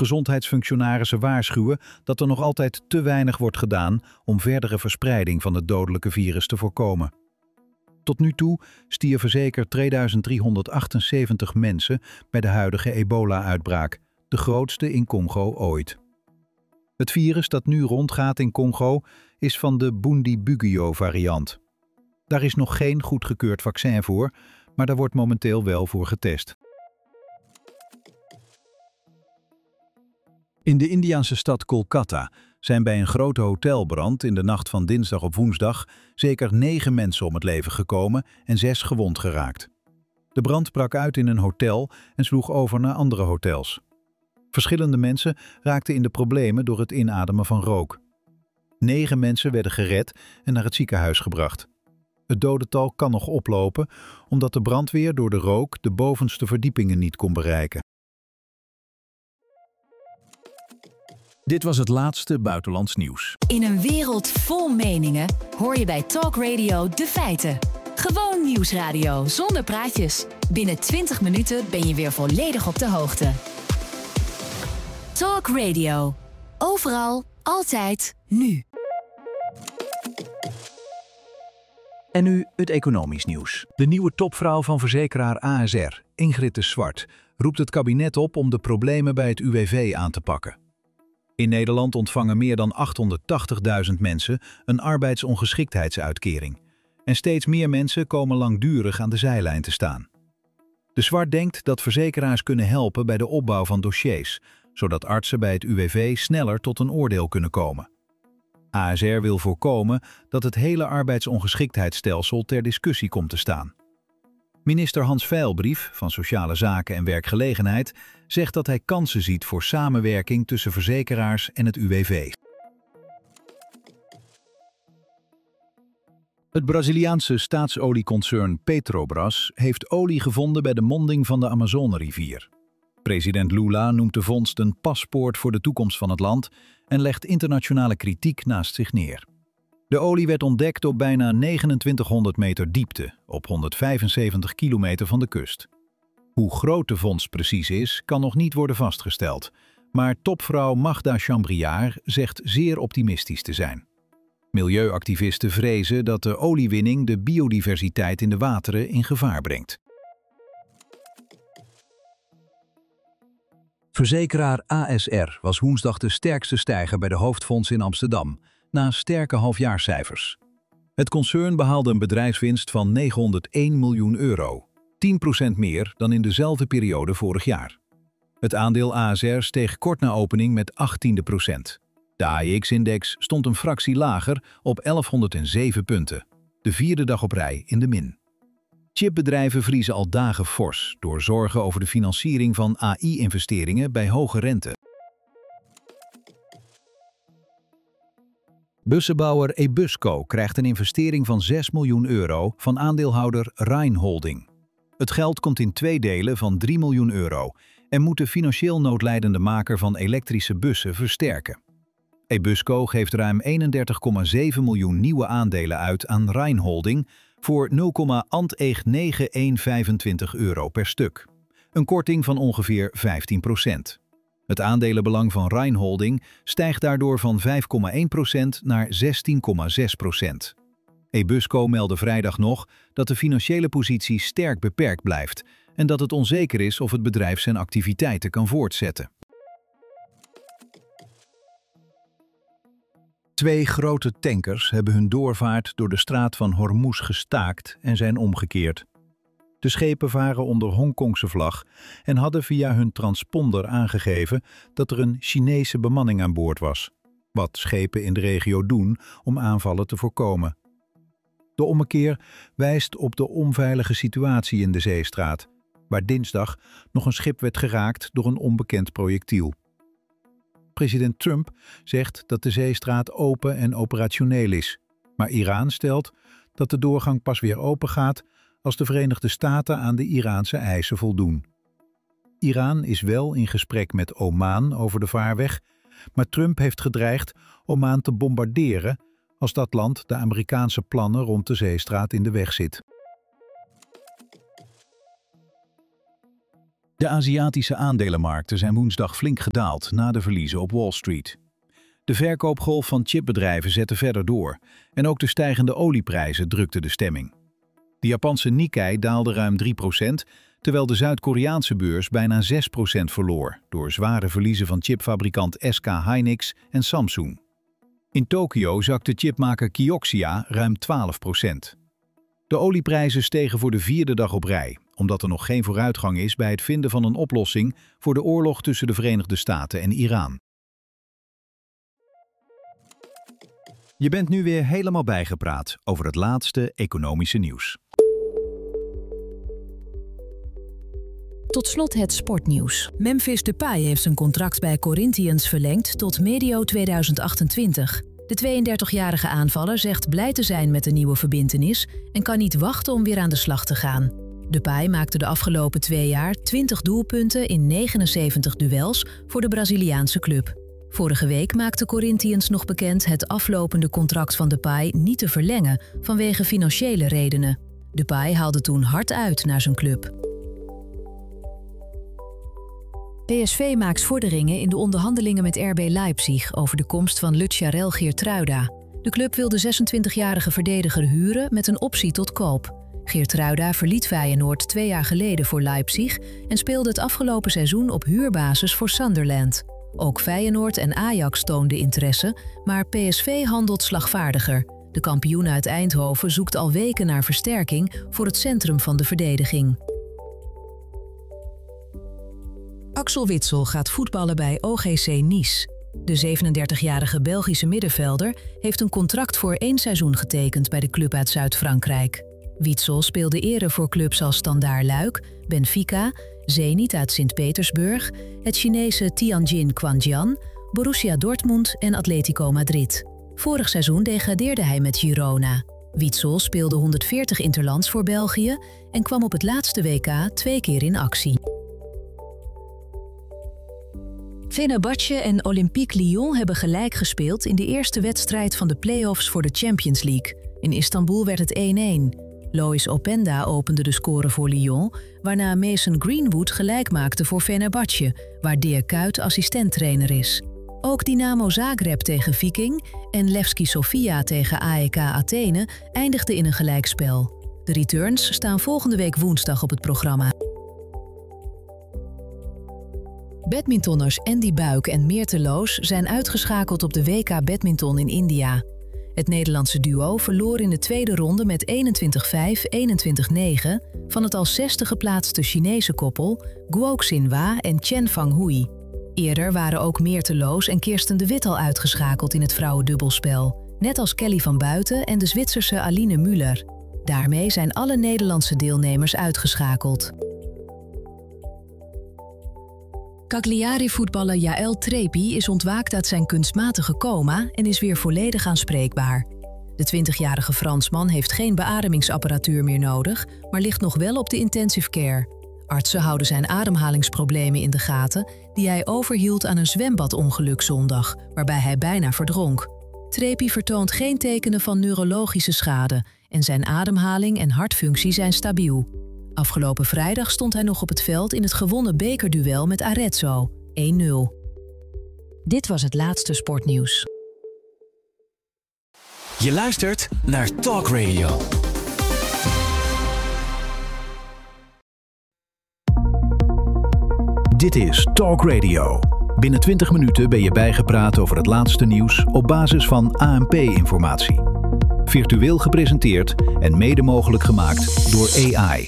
Gezondheidsfunctionarissen waarschuwen dat er nog altijd te weinig wordt gedaan om verdere verspreiding van het dodelijke virus te voorkomen. Tot nu toe stierven zeker 2378 mensen bij de huidige ebola-uitbraak, de grootste in Congo ooit. Het virus dat nu rondgaat in Congo is van de Bundibugyo-variant. Daar is nog geen goedgekeurd vaccin voor, maar daar wordt momenteel wel voor getest. In de Indiase stad Kolkata zijn bij een grote hotelbrand in de nacht van dinsdag op woensdag zeker 9 mensen om het leven gekomen en 6 gewond geraakt. De brand brak uit in een hotel en sloeg over naar andere hotels. Verschillende mensen raakten in de problemen door het inademen van rook. 9 mensen werden gered en naar het ziekenhuis gebracht. Het dodental kan nog oplopen omdat de brandweer door de rook de bovenste verdiepingen niet kon bereiken. Dit was het laatste buitenlands nieuws. In een wereld vol meningen hoor je bij Talk Radio de feiten. Gewoon nieuwsradio zonder praatjes. Binnen 20 minuten ben je weer volledig op de hoogte. Talk Radio. Overal, altijd, nu. En nu het economisch nieuws. De nieuwe topvrouw van verzekeraar ASR, Ingrid de Swart, roept het kabinet op om de problemen bij het UWV aan te pakken. In Nederland ontvangen meer dan 880.000 mensen een arbeidsongeschiktheidsuitkering. En steeds meer mensen komen langdurig aan de zijlijn te staan. De Swart denkt dat verzekeraars kunnen helpen bij de opbouw van dossiers, zodat artsen bij het UWV sneller tot een oordeel kunnen komen. ASR wil voorkomen dat het hele arbeidsongeschiktheidsstelsel ter discussie komt te staan. Minister Hans Veilbrief van Sociale Zaken en Werkgelegenheid zegt dat hij kansen ziet voor samenwerking tussen verzekeraars en het UWV. Het Braziliaanse staatsolieconcern Petrobras heeft olie gevonden bij de monding van de Amazonerivier. President Lula noemt de vondst een paspoort voor de toekomst van het land en legt internationale kritiek naast zich neer. De olie werd ontdekt op bijna 2900 meter diepte, op 175 kilometer van de kust. Hoe groot de vondst precies is, kan nog niet worden vastgesteld, maar topvrouw Magda Chambriard zegt zeer optimistisch te zijn. Milieuactivisten vrezen dat de oliewinning de biodiversiteit in de wateren in gevaar brengt. Verzekeraar ASR was woensdag de sterkste stijger bij de hoofdfonds in Amsterdam, na sterke halfjaarscijfers. Het concern behaalde een bedrijfswinst van €901 miljoen, 10% meer dan in dezelfde periode vorig jaar. Het aandeel ASR steeg kort na opening met 18%. De AEX-index stond een fractie lager op 1107 punten, de 4e dag op rij in de min. Chipbedrijven vriezen al dagen fors door zorgen over de financiering van AI-investeringen bij hoge rente. Bussenbouwer Ebusco krijgt een investering van €6 miljoen van aandeelhouder Rhine Holding. Het geld komt in 2 delen van €3 miljoen en moet de financieel noodlijdende maker van elektrische bussen versterken. Ebusco geeft ruim 31,7 miljoen nieuwe aandelen uit aan Rhine Holding voor €0,9125 per stuk. Een korting van ongeveer 15%. Het aandelenbelang van Rhine Holding stijgt daardoor van 5,1% naar 16,6%. Ebusco meldde vrijdag nog dat de financiële positie sterk beperkt blijft en dat het onzeker is of het bedrijf zijn activiteiten kan voortzetten. 2 grote tankers hebben hun doorvaart door de straat van Hormuz gestaakt en zijn omgekeerd. De schepen varen onder Hongkongse vlag en hadden via hun transponder aangegeven dat er een Chinese bemanning aan boord was, wat schepen in de regio doen om aanvallen te voorkomen. De ommekeer wijst op de onveilige situatie in de zeestraat, waar dinsdag nog een schip werd geraakt door een onbekend projectiel. President Trump zegt dat de zeestraat open en operationeel is, maar Iran stelt dat de doorgang pas weer open gaat als de Verenigde Staten aan de Iraanse eisen voldoen. Iran is wel in gesprek met Oman over de vaarweg, maar Trump heeft gedreigd Oman te bombarderen als dat land de Amerikaanse plannen rond de zeestraat in de weg zit. De Aziatische aandelenmarkten zijn woensdag flink gedaald na de verliezen op Wall Street. De verkoopgolf van chipbedrijven zette verder door en ook de stijgende olieprijzen drukten de stemming. De Japanse Nikkei daalde ruim 3%, terwijl de Zuid-Koreaanse beurs bijna 6% verloor door zware verliezen van chipfabrikant SK Hynix en Samsung. In Tokio zakte chipmaker Kioxia ruim 12%. De olieprijzen stegen voor de 4e dag op rij, omdat er nog geen vooruitgang is bij het vinden van een oplossing voor de oorlog tussen de Verenigde Staten en Iran. Je bent nu weer helemaal bijgepraat over het laatste economische nieuws. Tot slot het sportnieuws. Memphis Depay heeft zijn contract bij Corinthians verlengd tot medio 2028. De 32-jarige aanvaller zegt blij te zijn met de nieuwe verbintenis en kan niet wachten om weer aan de slag te gaan. Depay maakte de afgelopen 2 jaar 20 doelpunten in 79 duels voor de Braziliaanse club. Vorige week maakte Corinthians nog bekend het aflopende contract van Depay niet te verlengen vanwege financiële redenen. Depay haalde toen hard uit naar zijn club. PSV maakt vorderingen in de onderhandelingen met RB Leipzig over de komst van Lucharel Geertruida. De club wil de 26-jarige verdediger huren met een optie tot koop. Geertruida verliet Feyenoord 2 jaar geleden voor Leipzig en speelde het afgelopen seizoen op huurbasis voor Sunderland. Ook Feyenoord en Ajax toonden interesse, maar PSV handelt slagvaardiger. De kampioen uit Eindhoven zoekt al weken naar versterking voor het centrum van de verdediging. Axel Witsel gaat voetballen bij OGC Nice. De 37-jarige Belgische middenvelder heeft een contract voor 1 seizoen getekend bij de club uit Zuid-Frankrijk. Witsel speelde eerder voor clubs als Standard Luik, Benfica, Zenit uit Sint-Petersburg, het Chinese Tianjin Quanjian, Borussia Dortmund en Atletico Madrid. Vorig seizoen degradeerde hij met Girona. Witsel speelde 140 interlands voor België en kwam op het laatste WK 2 keer in actie. Fenerbahce en Olympique Lyon hebben gelijk gespeeld in de eerste wedstrijd van de play-offs voor de Champions League. In Istanbul werd het 1-1. Lois Openda opende de score voor Lyon, waarna Mason Greenwood gelijk maakte voor Fenerbahce, waar Dirk Kuyt assistenttrainer is. Ook Dynamo Zagreb tegen Viking en Levski Sofia tegen AEK Athene eindigden in een gelijkspel. De returns staan volgende week woensdag op het programma. Badmintonners Andy Buik en Meerte Loos zijn uitgeschakeld op de WK Badminton in India. Het Nederlandse duo verloor in de tweede ronde met 21-5, 21-9 van het als 6e geplaatste Chinese koppel Guo Xinhua en Chen Fanghui. Eerder waren ook Meerte Loos en Kirsten de Wit al uitgeschakeld in het vrouwendubbelspel, net als Kelly van Buiten en de Zwitserse Aline Müller. Daarmee zijn alle Nederlandse deelnemers uitgeschakeld. Cagliari-voetballer Jaël Trepi is ontwaakt uit zijn kunstmatige coma en is weer volledig aanspreekbaar. De 20-jarige Fransman heeft geen beademingsapparatuur meer nodig, maar ligt nog wel op de intensive care. Artsen houden zijn ademhalingsproblemen in de gaten, die hij overhield aan een zwembadongeluk zondag, waarbij hij bijna verdronk. Trepi vertoont geen tekenen van neurologische schade en zijn ademhaling en hartfunctie zijn stabiel. Afgelopen vrijdag stond hij nog op het veld in het gewonnen bekerduel met Arezzo, 1-0. Dit was het laatste sportnieuws. Je luistert naar Talk Radio. Dit is Talk Radio. Binnen 20 minuten ben je bijgepraat over het laatste nieuws op basis van ANP-informatie. Virtueel gepresenteerd en mede mogelijk gemaakt door AI.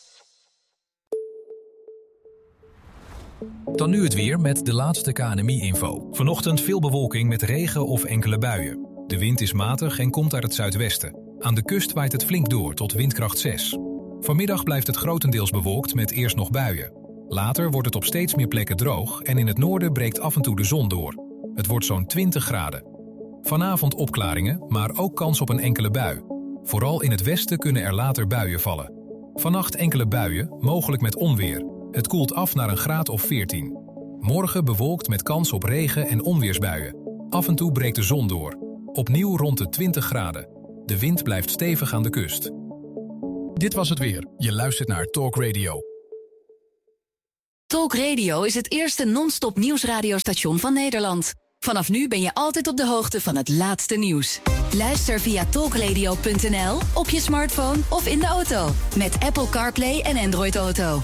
Dan nu het weer met de laatste KNMI-info. Vanochtend veel bewolking met regen of enkele buien. De wind is matig en komt uit het zuidwesten. Aan de kust waait het flink door tot windkracht 6. Vanmiddag blijft het grotendeels bewolkt met eerst nog buien. Later wordt het op steeds meer plekken droog en in het noorden breekt af en toe de zon door. Het wordt zo'n 20 graden. Vanavond opklaringen, maar ook kans op een enkele bui. Vooral in het westen kunnen er later buien vallen. Vannacht enkele buien, mogelijk met onweer. Het koelt af naar een graad of 14. Morgen bewolkt met kans op regen- en onweersbuien. Af en toe breekt de zon door. Opnieuw rond de 20 graden. De wind blijft stevig aan de kust. Dit was het weer. Je luistert naar Talk Radio. Talk Radio is het eerste non-stop nieuwsradiostation van Nederland. Vanaf nu ben je altijd op de hoogte van het laatste nieuws. Luister via talkradio.nl, op je smartphone of in de auto. Met Apple CarPlay en Android Auto.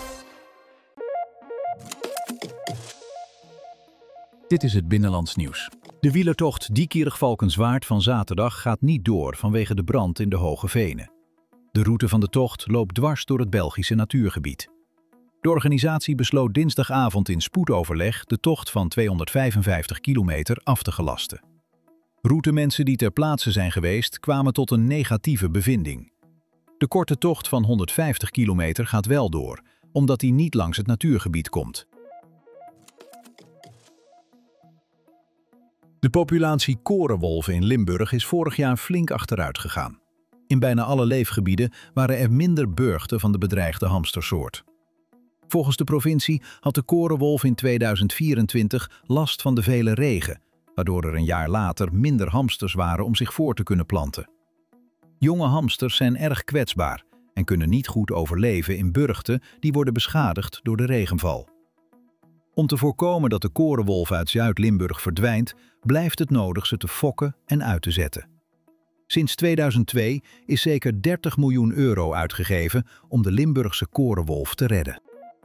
Dit is het Binnenlands nieuws. De wielertocht Diekirch-Valkenswaard van zaterdag gaat niet door vanwege de brand in de Hoge Venen. De route van de tocht loopt dwars door het Belgische natuurgebied. De organisatie besloot dinsdagavond in spoedoverleg de tocht van 255 kilometer af te gelasten. Routemensen die ter plaatse zijn geweest kwamen tot een negatieve bevinding. De korte tocht van 150 kilometer gaat wel door, omdat die niet langs het natuurgebied komt. De populatie korenwolven in Limburg is vorig jaar flink achteruit gegaan. In bijna alle leefgebieden waren er minder burchten van de bedreigde hamstersoort. Volgens de provincie had de korenwolf in 2024 last van de vele regen, waardoor er een jaar later minder hamsters waren om zich voor te kunnen planten. Jonge hamsters zijn erg kwetsbaar en kunnen niet goed overleven in burchten die worden beschadigd door de regenval. Om te voorkomen dat de korenwolf uit Zuid-Limburg verdwijnt, blijft het nodig ze te fokken en uit te zetten. Sinds 2002 is zeker 30 miljoen euro uitgegeven om de Limburgse korenwolf te redden.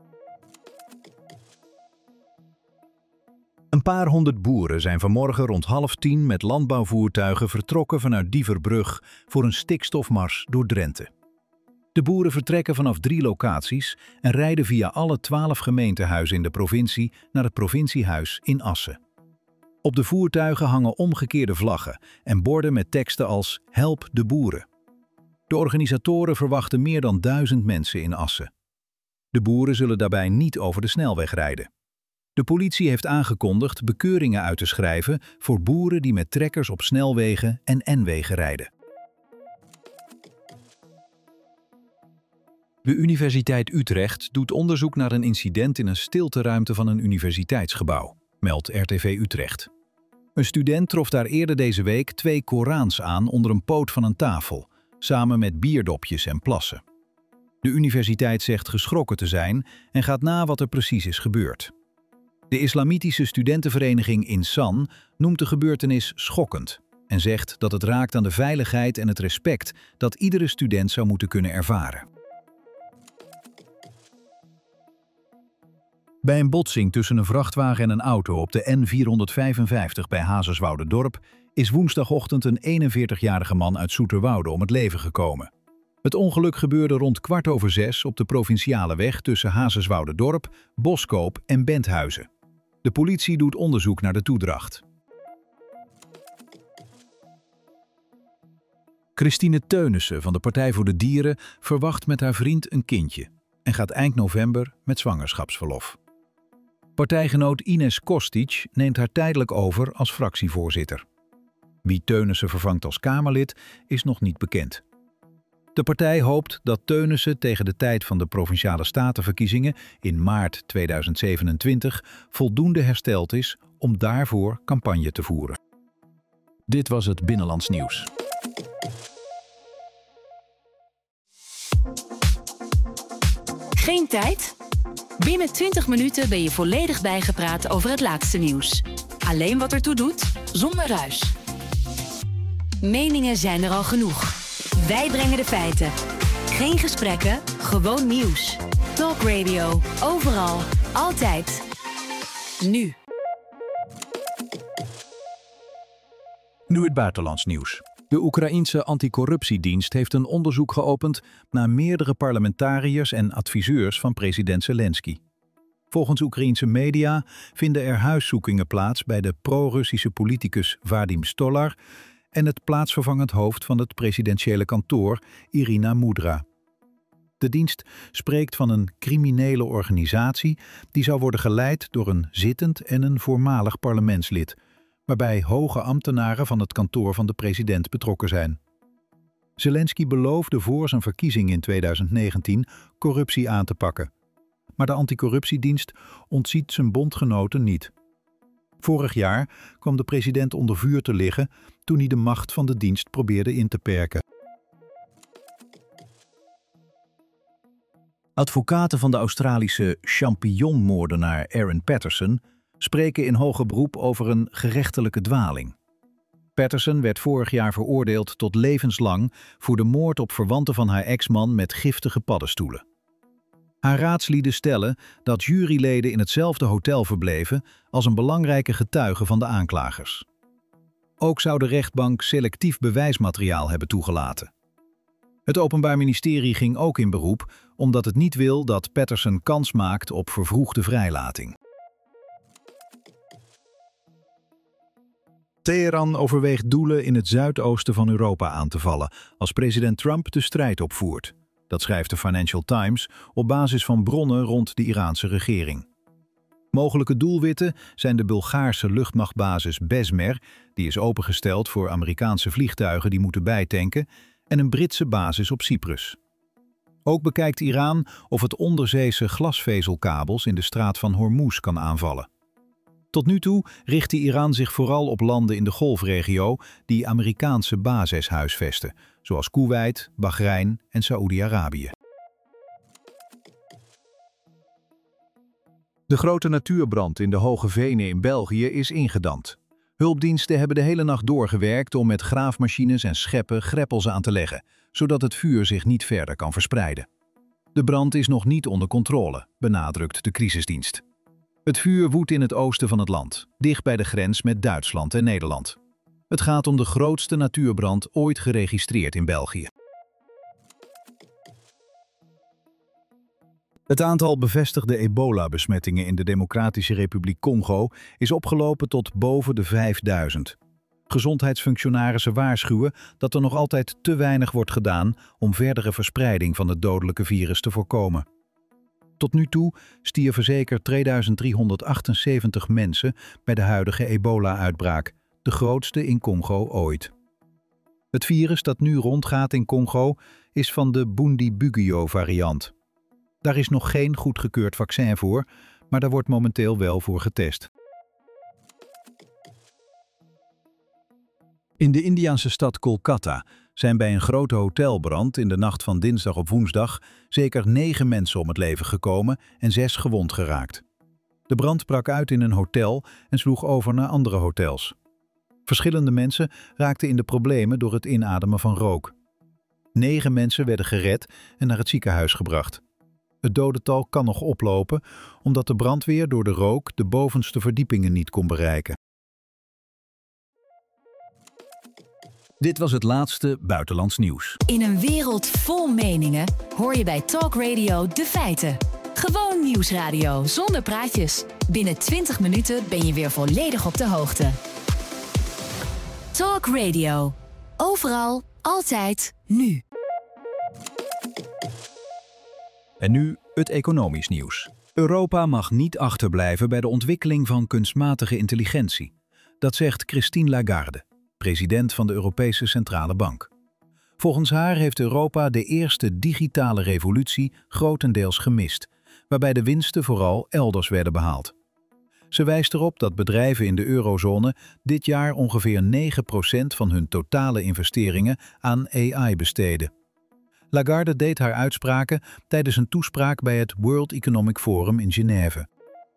Een paar honderd boeren zijn vanmorgen rond 9:30 met landbouwvoertuigen vertrokken vanuit Dieverbrug voor een stikstofmars door Drenthe. De boeren vertrekken vanaf 3 locaties en rijden via alle 12 gemeentehuizen in de provincie naar het provinciehuis in Assen. Op de voertuigen hangen omgekeerde vlaggen en borden met teksten als "Help de boeren". De organisatoren verwachten meer dan 1000 mensen in Assen. De boeren zullen daarbij niet over de snelweg rijden. De politie heeft aangekondigd bekeuringen uit te schrijven voor boeren die met trekkers op snelwegen en N-wegen rijden. De Universiteit Utrecht doet onderzoek naar een incident in een stilteruimte van een universiteitsgebouw, meldt RTV Utrecht. Een student trof daar eerder deze week 2 Korans aan onder een poot van een tafel, samen met bierdopjes en plassen. De universiteit zegt geschrokken te zijn en gaat na wat er precies is gebeurd. De islamitische studentenvereniging Insan noemt de gebeurtenis schokkend en zegt dat het raakt aan de veiligheid en het respect dat iedere student zou moeten kunnen ervaren. Bij een botsing tussen een vrachtwagen en een auto op de N455 bij Hazerswoude-Dorp is woensdagochtend een 41-jarige man uit Zoeterwoude om het leven gekomen. Het ongeluk gebeurde rond 5:15 op de provinciale weg tussen Hazerswoude-Dorp, Boskoop en Benthuizen. De politie doet onderzoek naar de toedracht. Christine Teunissen van de Partij voor de Dieren verwacht met haar vriend een kindje en gaat eind november met zwangerschapsverlof. Partijgenoot Ines Kostic neemt haar tijdelijk over als fractievoorzitter. Wie Teunissen vervangt als Kamerlid is nog niet bekend. De partij hoopt dat Teunissen tegen de tijd van de Provinciale Statenverkiezingen in maart 2027 voldoende hersteld is om daarvoor campagne te voeren. Dit was het Binnenlands nieuws. Geen tijd? Binnen 20 minuten ben je volledig bijgepraat over het laatste nieuws. Alleen wat ertoe doet, zonder ruis. Meningen zijn er al genoeg. Wij brengen de feiten. Geen gesprekken, gewoon nieuws. Talk Radio, overal, altijd. Nu. Nu het buitenlands nieuws. De Oekraïense anticorruptiedienst heeft een onderzoek geopend naar meerdere parlementariërs en adviseurs van president Zelensky. Volgens Oekraïense media vinden er huiszoekingen plaats bij de pro-Russische politicus Vadim Stolar en het plaatsvervangend hoofd van het presidentiële kantoor, Irina Mudra. De dienst spreekt van een criminele organisatie die zou worden geleid door een zittend en een voormalig parlementslid, waarbij hoge ambtenaren van het kantoor van de president betrokken zijn. Zelensky beloofde voor zijn verkiezing in 2019 corruptie aan te pakken. Maar de anticorruptiedienst ontziet zijn bondgenoten niet. Vorig jaar kwam de president onder vuur te liggen toen hij de macht van de dienst probeerde in te perken. Advocaten van de Australische champignonmoordenaar Aaron Patterson spreken in hoger beroep over een gerechtelijke dwaling. Patterson werd vorig jaar veroordeeld tot levenslang voor de moord op verwanten van haar ex-man met giftige paddenstoelen. Haar raadslieden stellen dat juryleden in hetzelfde hotel verbleven als een belangrijke getuige van de aanklagers. Ook zou de rechtbank selectief bewijsmateriaal hebben toegelaten. Het Openbaar Ministerie ging ook in beroep omdat het niet wil dat Patterson kans maakt op vervroegde vrijlating. Teheran overweegt doelen in het zuidoosten van Europa aan te vallen als president Trump de strijd opvoert. Dat schrijft de Financial Times op basis van bronnen rond de Iraanse regering. Mogelijke doelwitten zijn de Bulgaarse luchtmachtbasis Besmer, die is opengesteld voor Amerikaanse vliegtuigen die moeten bijtanken, en een Britse basis op Cyprus. Ook bekijkt Iran of het onderzeese glasvezelkabels in de straat van Hormuz kan aanvallen. Tot nu toe richtte Iran zich vooral op landen in de Golfregio die Amerikaanse bases huisvesten, zoals Koeweit, Bahrein en Saoedi-Arabië. De grote natuurbrand in de Hoge Venen in België is ingedamd. Hulpdiensten hebben de hele nacht doorgewerkt om met graafmachines en scheppen greppels aan te leggen, zodat het vuur zich niet verder kan verspreiden. De brand is nog niet onder controle, benadrukt de crisisdienst. Het vuur woedt in het oosten van het land, dicht bij de grens met Duitsland en Nederland. Het gaat om de grootste natuurbrand ooit geregistreerd in België. Het aantal bevestigde ebola-besmettingen in de Democratische Republiek Congo is opgelopen tot boven de 5000. Gezondheidsfunctionarissen waarschuwen dat er nog altijd te weinig wordt gedaan om verdere verspreiding van het dodelijke virus te voorkomen. Tot nu toe stierven zeker 2378 mensen bij de huidige ebola-uitbraak, de grootste in Congo ooit. Het virus dat nu rondgaat in Congo is van de Bundibugyo-variant. Daar is nog geen goedgekeurd vaccin voor, maar daar wordt momenteel wel voor getest. In de Indiase stad Kolkata zijn bij een grote hotelbrand in de nacht van dinsdag op woensdag zeker 9 mensen om het leven gekomen en 6 gewond geraakt. De brand brak uit in een hotel en sloeg over naar andere hotels. Verschillende mensen raakten in de problemen door het inademen van rook. 9 mensen werden gered en naar het ziekenhuis gebracht. Het dodental kan nog oplopen omdat de brandweer door de rook de bovenste verdiepingen niet kon bereiken. Dit was het laatste buitenlands nieuws. In een wereld vol meningen hoor je bij Talk Radio de feiten. Gewoon nieuwsradio zonder praatjes. Binnen 20 minuten ben je weer volledig op de hoogte. Talk Radio. Overal, altijd, nu. En nu het economisch nieuws. Europa mag niet achterblijven bij de ontwikkeling van kunstmatige intelligentie. Dat zegt Christine Lagarde, president van de Europese Centrale Bank. Volgens haar heeft Europa de eerste digitale revolutie grotendeels gemist, waarbij de winsten vooral elders werden behaald. Ze wijst erop dat bedrijven in de eurozone dit jaar ongeveer 9% van hun totale investeringen aan AI besteden. Lagarde deed haar uitspraken tijdens een toespraak bij het World Economic Forum in Genève.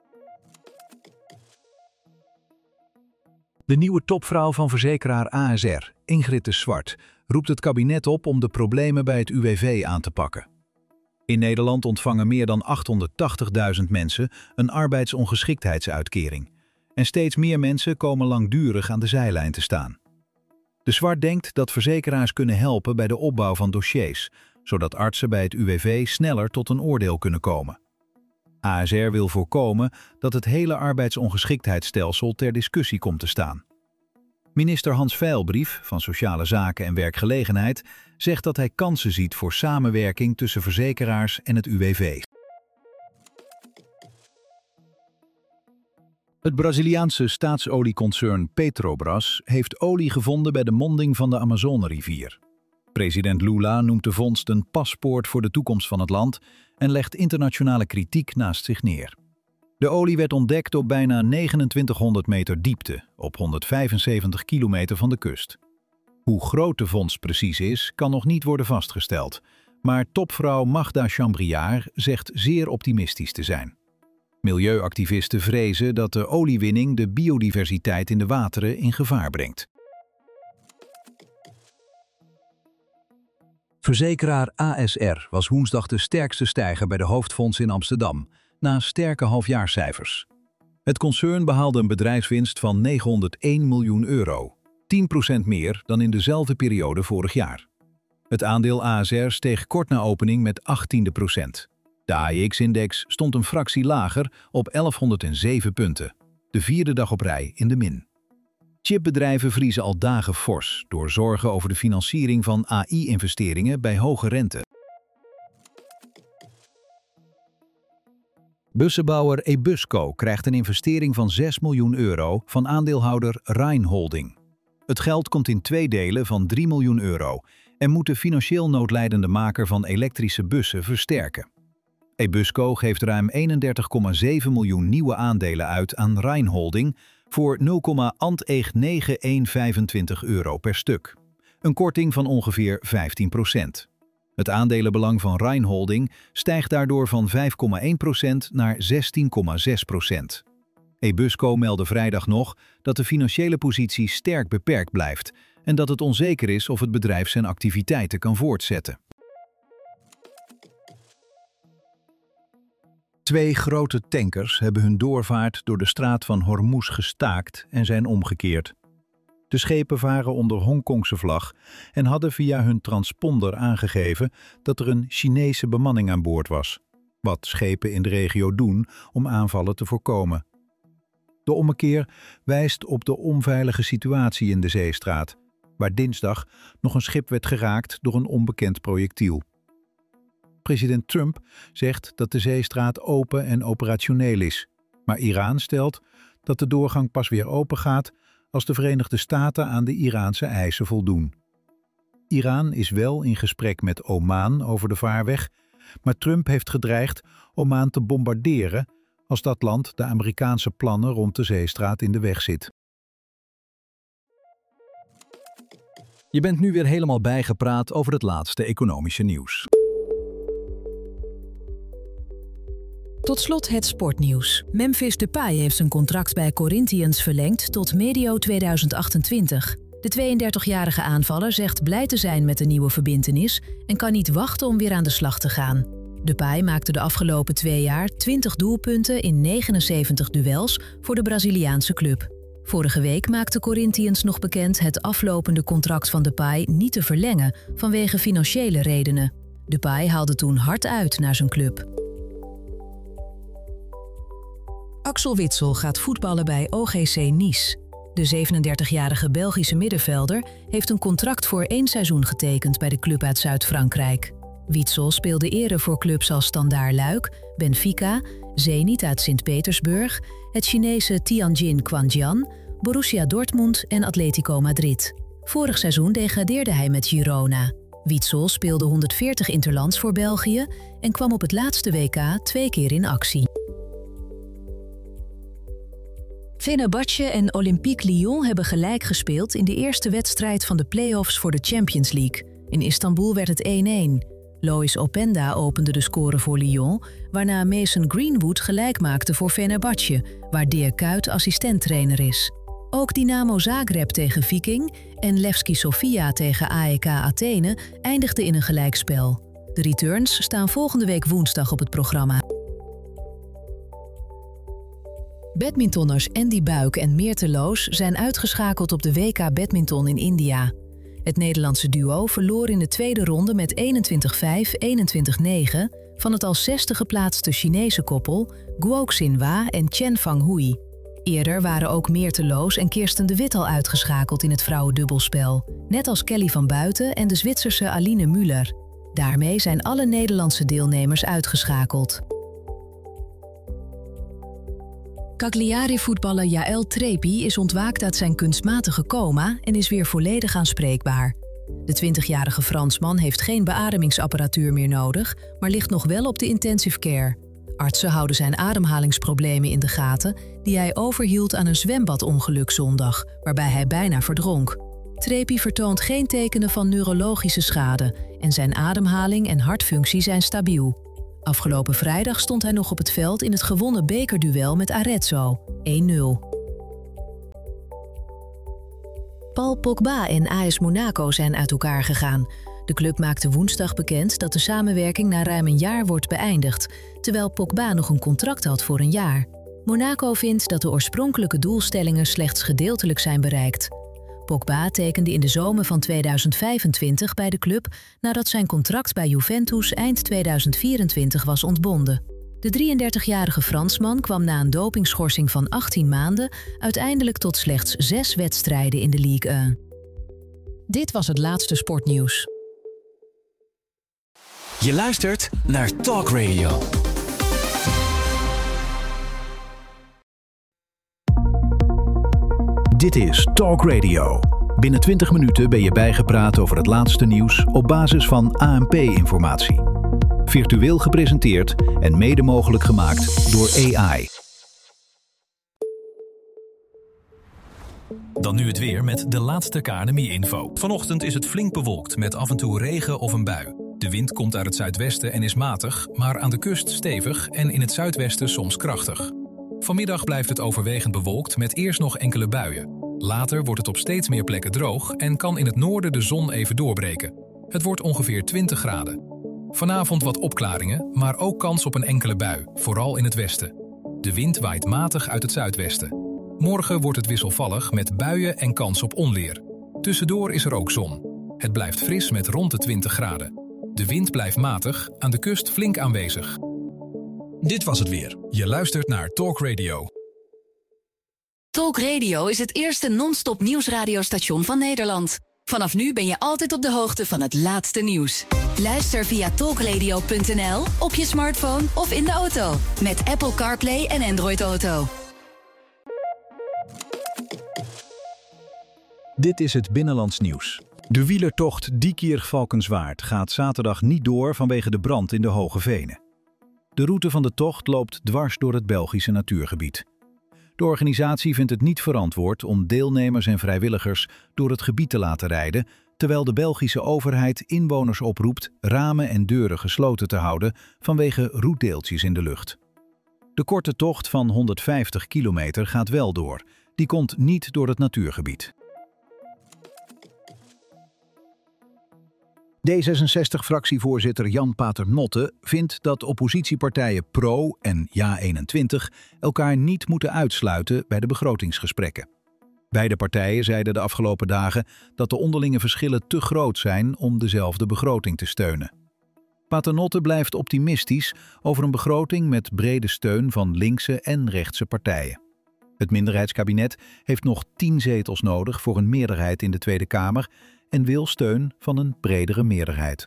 De nieuwe topvrouw van verzekeraar ASR, Ingrid de Swart, roept het kabinet op om de problemen bij het UWV aan te pakken. In Nederland ontvangen meer dan 880.000 mensen een arbeidsongeschiktheidsuitkering. En steeds meer mensen komen langdurig aan de zijlijn te staan. De Swart denkt dat verzekeraars kunnen helpen bij de opbouw van dossiers, zodat artsen bij het UWV sneller tot een oordeel kunnen komen. ASR wil voorkomen dat het hele arbeidsongeschiktheidsstelsel ter discussie komt te staan. Minister Hans Veilbrief van Sociale Zaken en Werkgelegenheid zegt dat hij kansen ziet voor samenwerking tussen verzekeraars en het UWV. Het Braziliaanse staatsolieconcern Petrobras heeft olie gevonden bij de monding van de Amazonerivier. President Lula noemt de vondst een paspoort voor de toekomst van het land en legt internationale kritiek naast zich neer. De olie werd ontdekt op bijna 2900 meter diepte, op 175 kilometer van de kust. Hoe groot de vondst precies is, kan nog niet worden vastgesteld, Maar topvrouw Magda Chambriard zegt zeer optimistisch te zijn. Milieuactivisten vrezen dat de oliewinning de biodiversiteit in de wateren in gevaar brengt. Verzekeraar ASR was woensdag de sterkste stijger bij de hoofdfonds in Amsterdam, na sterke halfjaarscijfers. Het concern behaalde een bedrijfswinst van €901 miljoen, 10% meer dan in dezelfde periode vorig jaar. Het aandeel ASR steeg kort na opening met 18%. De AEX-index stond een fractie lager op 1107 punten, de vierde dag op rij in de min. Chipbedrijven vriezen al dagen fors door zorgen over de financiering van AI-investeringen bij hoge rente. Bussenbouwer Ebusco krijgt een investering van €6 miljoen van aandeelhouder Rhine Holding. Het geld komt in twee delen van €3 miljoen en moet de financieel noodlijdende maker van elektrische bussen versterken. Ebusco geeft ruim 31,7 miljoen nieuwe aandelen uit aan Rhine Holding voor €0,99125 per stuk. Een korting van ongeveer 15%. Het aandelenbelang van Rhine Holding stijgt daardoor van 5,1% naar 16,6%. Ebusco meldde vrijdag nog dat de financiële positie sterk beperkt blijft en dat het onzeker is of het bedrijf zijn activiteiten kan voortzetten. 2 grote tankers hebben hun doorvaart door de straat van Hormuz gestaakt en zijn omgekeerd. De schepen varen onder Hongkongse vlag en hadden via hun transponder aangegeven dat er een Chinese bemanning aan boord was, wat schepen in de regio doen om aanvallen te voorkomen. De ommekeer wijst op de onveilige situatie in de zeestraat, waar dinsdag nog een schip werd geraakt door een onbekend projectiel. President Trump zegt dat de zeestraat open en operationeel is, maar Iran stelt dat de doorgang pas weer open gaat als de Verenigde Staten aan de Iraanse eisen voldoen. Iran is wel in gesprek met Oman over de vaarweg, maar Trump heeft gedreigd Oman te bombarderen als dat land de Amerikaanse plannen rond de zeestraat in de weg zit. Je bent nu weer helemaal bijgepraat over het laatste economische nieuws. Tot slot het sportnieuws. Memphis Depay heeft zijn contract bij Corinthians verlengd tot medio 2028. De 32-jarige aanvaller zegt blij te zijn met de nieuwe verbintenis en kan niet wachten om weer aan de slag te gaan. Depay maakte de afgelopen 2 jaar 20 doelpunten in 79 duels voor de Braziliaanse club. Vorige week maakte Corinthians nog bekend het aflopende contract van Depay niet te verlengen vanwege financiële redenen. Depay haalde toen hard uit naar zijn club. Axel Witsel gaat voetballen bij OGC Nice. De 37-jarige Belgische middenvelder heeft een contract voor 1 seizoen getekend bij de club uit Zuid-Frankrijk. Witsel speelde eerder voor clubs als Standard Luik, Benfica, Zenit uit Sint-Petersburg, het Chinese Tianjin Quanjian, Borussia Dortmund en Atletico Madrid. Vorig seizoen degradeerde hij met Girona. Witsel speelde 140 interlands voor België en kwam op het laatste WK 2 keer in actie. Fenerbahce en Olympique Lyon hebben gelijk gespeeld in de eerste wedstrijd van de play-offs voor de Champions League. In Istanbul werd het 1-1. Lois Openda opende de score voor Lyon, waarna Mason Greenwood gelijk maakte voor Fenerbahce, waar Dirk Kuyt assistenttrainer is. Ook Dynamo Zagreb tegen Viking en Levski Sofia tegen AEK Athene eindigden in een gelijkspel. De returns staan volgende week woensdag op het programma. Badmintonners Andy Buik en Meerte Loos zijn uitgeschakeld op de WK Badminton in India. Het Nederlandse duo verloor in de tweede ronde met 21-5, 21-9 van het als 6e geplaatste Chinese koppel Guo Xinhua en Chen Fanghui. Eerder waren ook Meerte Loos en Kirsten de Wit al uitgeschakeld in het vrouwendubbelspel, net als Kelly van Buiten en de Zwitserse Aline Müller. Daarmee zijn alle Nederlandse deelnemers uitgeschakeld. Cagliari-voetballer Jaël Trepi is ontwaakt uit zijn kunstmatige coma en is weer volledig aanspreekbaar. De 20-jarige Fransman heeft geen beademingsapparatuur meer nodig, maar ligt nog wel op de intensive care. Artsen houden zijn ademhalingsproblemen in de gaten, die hij overhield aan een zwembadongeluk zondag, waarbij hij bijna verdronk. Trepi vertoont geen tekenen van neurologische schade en zijn ademhaling en hartfunctie zijn stabiel. Afgelopen vrijdag stond hij nog op het veld in het gewonnen bekerduel met Arezzo, 1-0. Paul Pogba en AS Monaco zijn uit elkaar gegaan. De club maakte woensdag bekend dat de samenwerking na ruim een jaar wordt beëindigd, terwijl Pogba nog een contract had voor een jaar. Monaco vindt dat de oorspronkelijke doelstellingen slechts gedeeltelijk zijn bereikt. Pogba tekende in de zomer van 2025 bij de club nadat zijn contract bij Juventus eind 2024 was ontbonden. De 33-jarige Fransman kwam na een dopingschorsing van 18 maanden uiteindelijk tot slechts 6 wedstrijden in de Ligue 1. Dit was het laatste sportnieuws. Je luistert naar Talk Radio. Dit is Talk Radio. Binnen 20 minuten ben je bijgepraat over het laatste nieuws op basis van ANP-informatie. Virtueel gepresenteerd en mede mogelijk gemaakt door AI. Dan nu het weer met de laatste KNMI-info. Vanochtend is het flink bewolkt met af en toe regen of een bui. De wind komt uit het zuidwesten en is matig, maar aan de kust stevig en in het zuidwesten soms krachtig. Vanmiddag blijft het overwegend bewolkt met eerst nog enkele buien. Later wordt het op steeds meer plekken droog en kan in het noorden de zon even doorbreken. Het wordt ongeveer 20 graden. Vanavond wat opklaringen, maar ook kans op een enkele bui, vooral in het westen. De wind waait matig uit het zuidwesten. Morgen wordt het wisselvallig met buien en kans op onweer. Tussendoor is er ook zon. Het blijft fris met rond de 20 graden. De wind blijft matig, aan de kust flink aanwezig. Dit was het weer. Je luistert naar Talk Radio. Talk Radio is het eerste non-stop nieuwsradiostation van Nederland. Vanaf nu ben je altijd op de hoogte van het laatste nieuws. Luister via talkradio.nl, op je smartphone of in de auto. Met Apple CarPlay en Android Auto. Dit is het Binnenlands nieuws. De wielertocht Diekirch-Valkenswaard gaat zaterdag niet door vanwege de brand in de Hoge Venen. De route van de tocht loopt dwars door het Belgische natuurgebied. De organisatie vindt het niet verantwoord om deelnemers en vrijwilligers door het gebied te laten rijden, terwijl de Belgische overheid inwoners oproept ramen en deuren gesloten te houden vanwege roetdeeltjes in de lucht. De korte tocht van 150 kilometer gaat wel door. Die komt niet door het natuurgebied. D66-fractievoorzitter Jan Paternotte vindt dat oppositiepartijen PRO en JA21 elkaar niet moeten uitsluiten bij de begrotingsgesprekken. Beide partijen zeiden de afgelopen dagen dat de onderlinge verschillen te groot zijn om dezelfde begroting te steunen. Paternotte blijft optimistisch over een begroting met brede steun van linkse en rechtse partijen. Het minderheidskabinet heeft nog 10 zetels nodig voor een meerderheid in de Tweede Kamer en wil steun van een bredere meerderheid.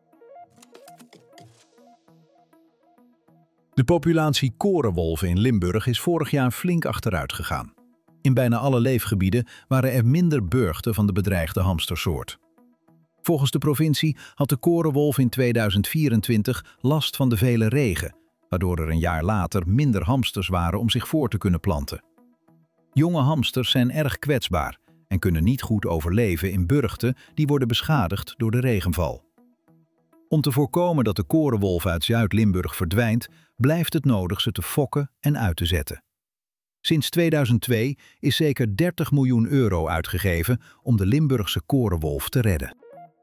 De populatie korenwolven in Limburg is vorig jaar flink achteruit gegaan. In bijna alle leefgebieden waren er minder burgten van de bedreigde hamstersoort. Volgens de provincie had de korenwolf in 2024 last van de vele regen, waardoor er een jaar later minder hamsters waren om zich voor te kunnen planten. Jonge hamsters zijn erg kwetsbaar en kunnen niet goed overleven in burchten die worden beschadigd door de regenval. Om te voorkomen dat de korenwolf uit Zuid-Limburg verdwijnt, blijft het nodig ze te fokken en uit te zetten. Sinds 2002 is zeker 30 miljoen euro uitgegeven om de Limburgse korenwolf te redden.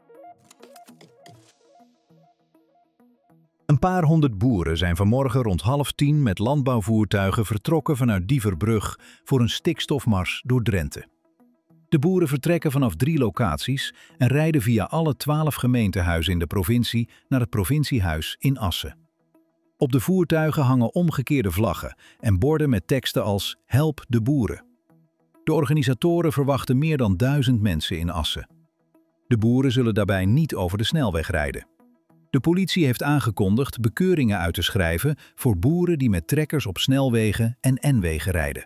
Een paar honderd boeren zijn vanmorgen rond 9:30 met landbouwvoertuigen vertrokken vanuit Dieverbrug voor een stikstofmars door Drenthe. De boeren vertrekken vanaf 3 locaties en rijden via alle 12 gemeentehuizen in de provincie naar het provinciehuis in Assen. Op de voertuigen hangen omgekeerde vlaggen en borden met teksten als Help de boeren. De organisatoren verwachten meer dan 1000 mensen in Assen. De boeren zullen daarbij niet over de snelweg rijden. De politie heeft aangekondigd bekeuringen uit te schrijven voor boeren die met trekkers op snelwegen en N-wegen rijden.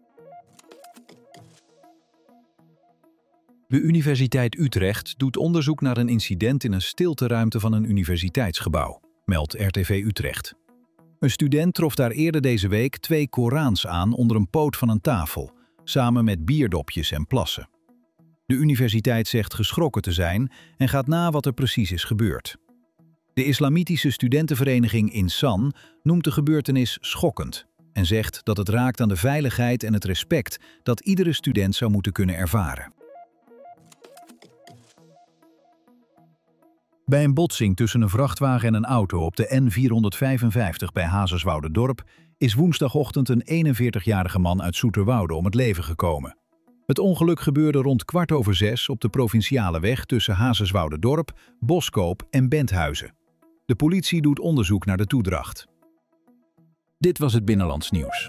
De Universiteit Utrecht doet onderzoek naar een incident in een stilteruimte van een universiteitsgebouw, meldt RTV Utrecht. Een student trof daar eerder deze week 2 Korans aan onder een poot van een tafel, samen met bierdopjes en plassen. De universiteit zegt geschrokken te zijn en gaat na wat er precies is gebeurd. De islamitische studentenvereniging Insan noemt de gebeurtenis schokkend en zegt dat het raakt aan de veiligheid en het respect dat iedere student zou moeten kunnen ervaren. Bij een botsing tussen een vrachtwagen en een auto op de N455 bij Hazerswoude-Dorp is woensdagochtend een 41-jarige man uit Zoeterwoude om het leven gekomen. Het ongeluk gebeurde rond 5:15 op de provinciale weg tussen Hazerswoude-Dorp, Boskoop en Benthuizen. De politie doet onderzoek naar de toedracht. Dit was het Binnenlands Nieuws.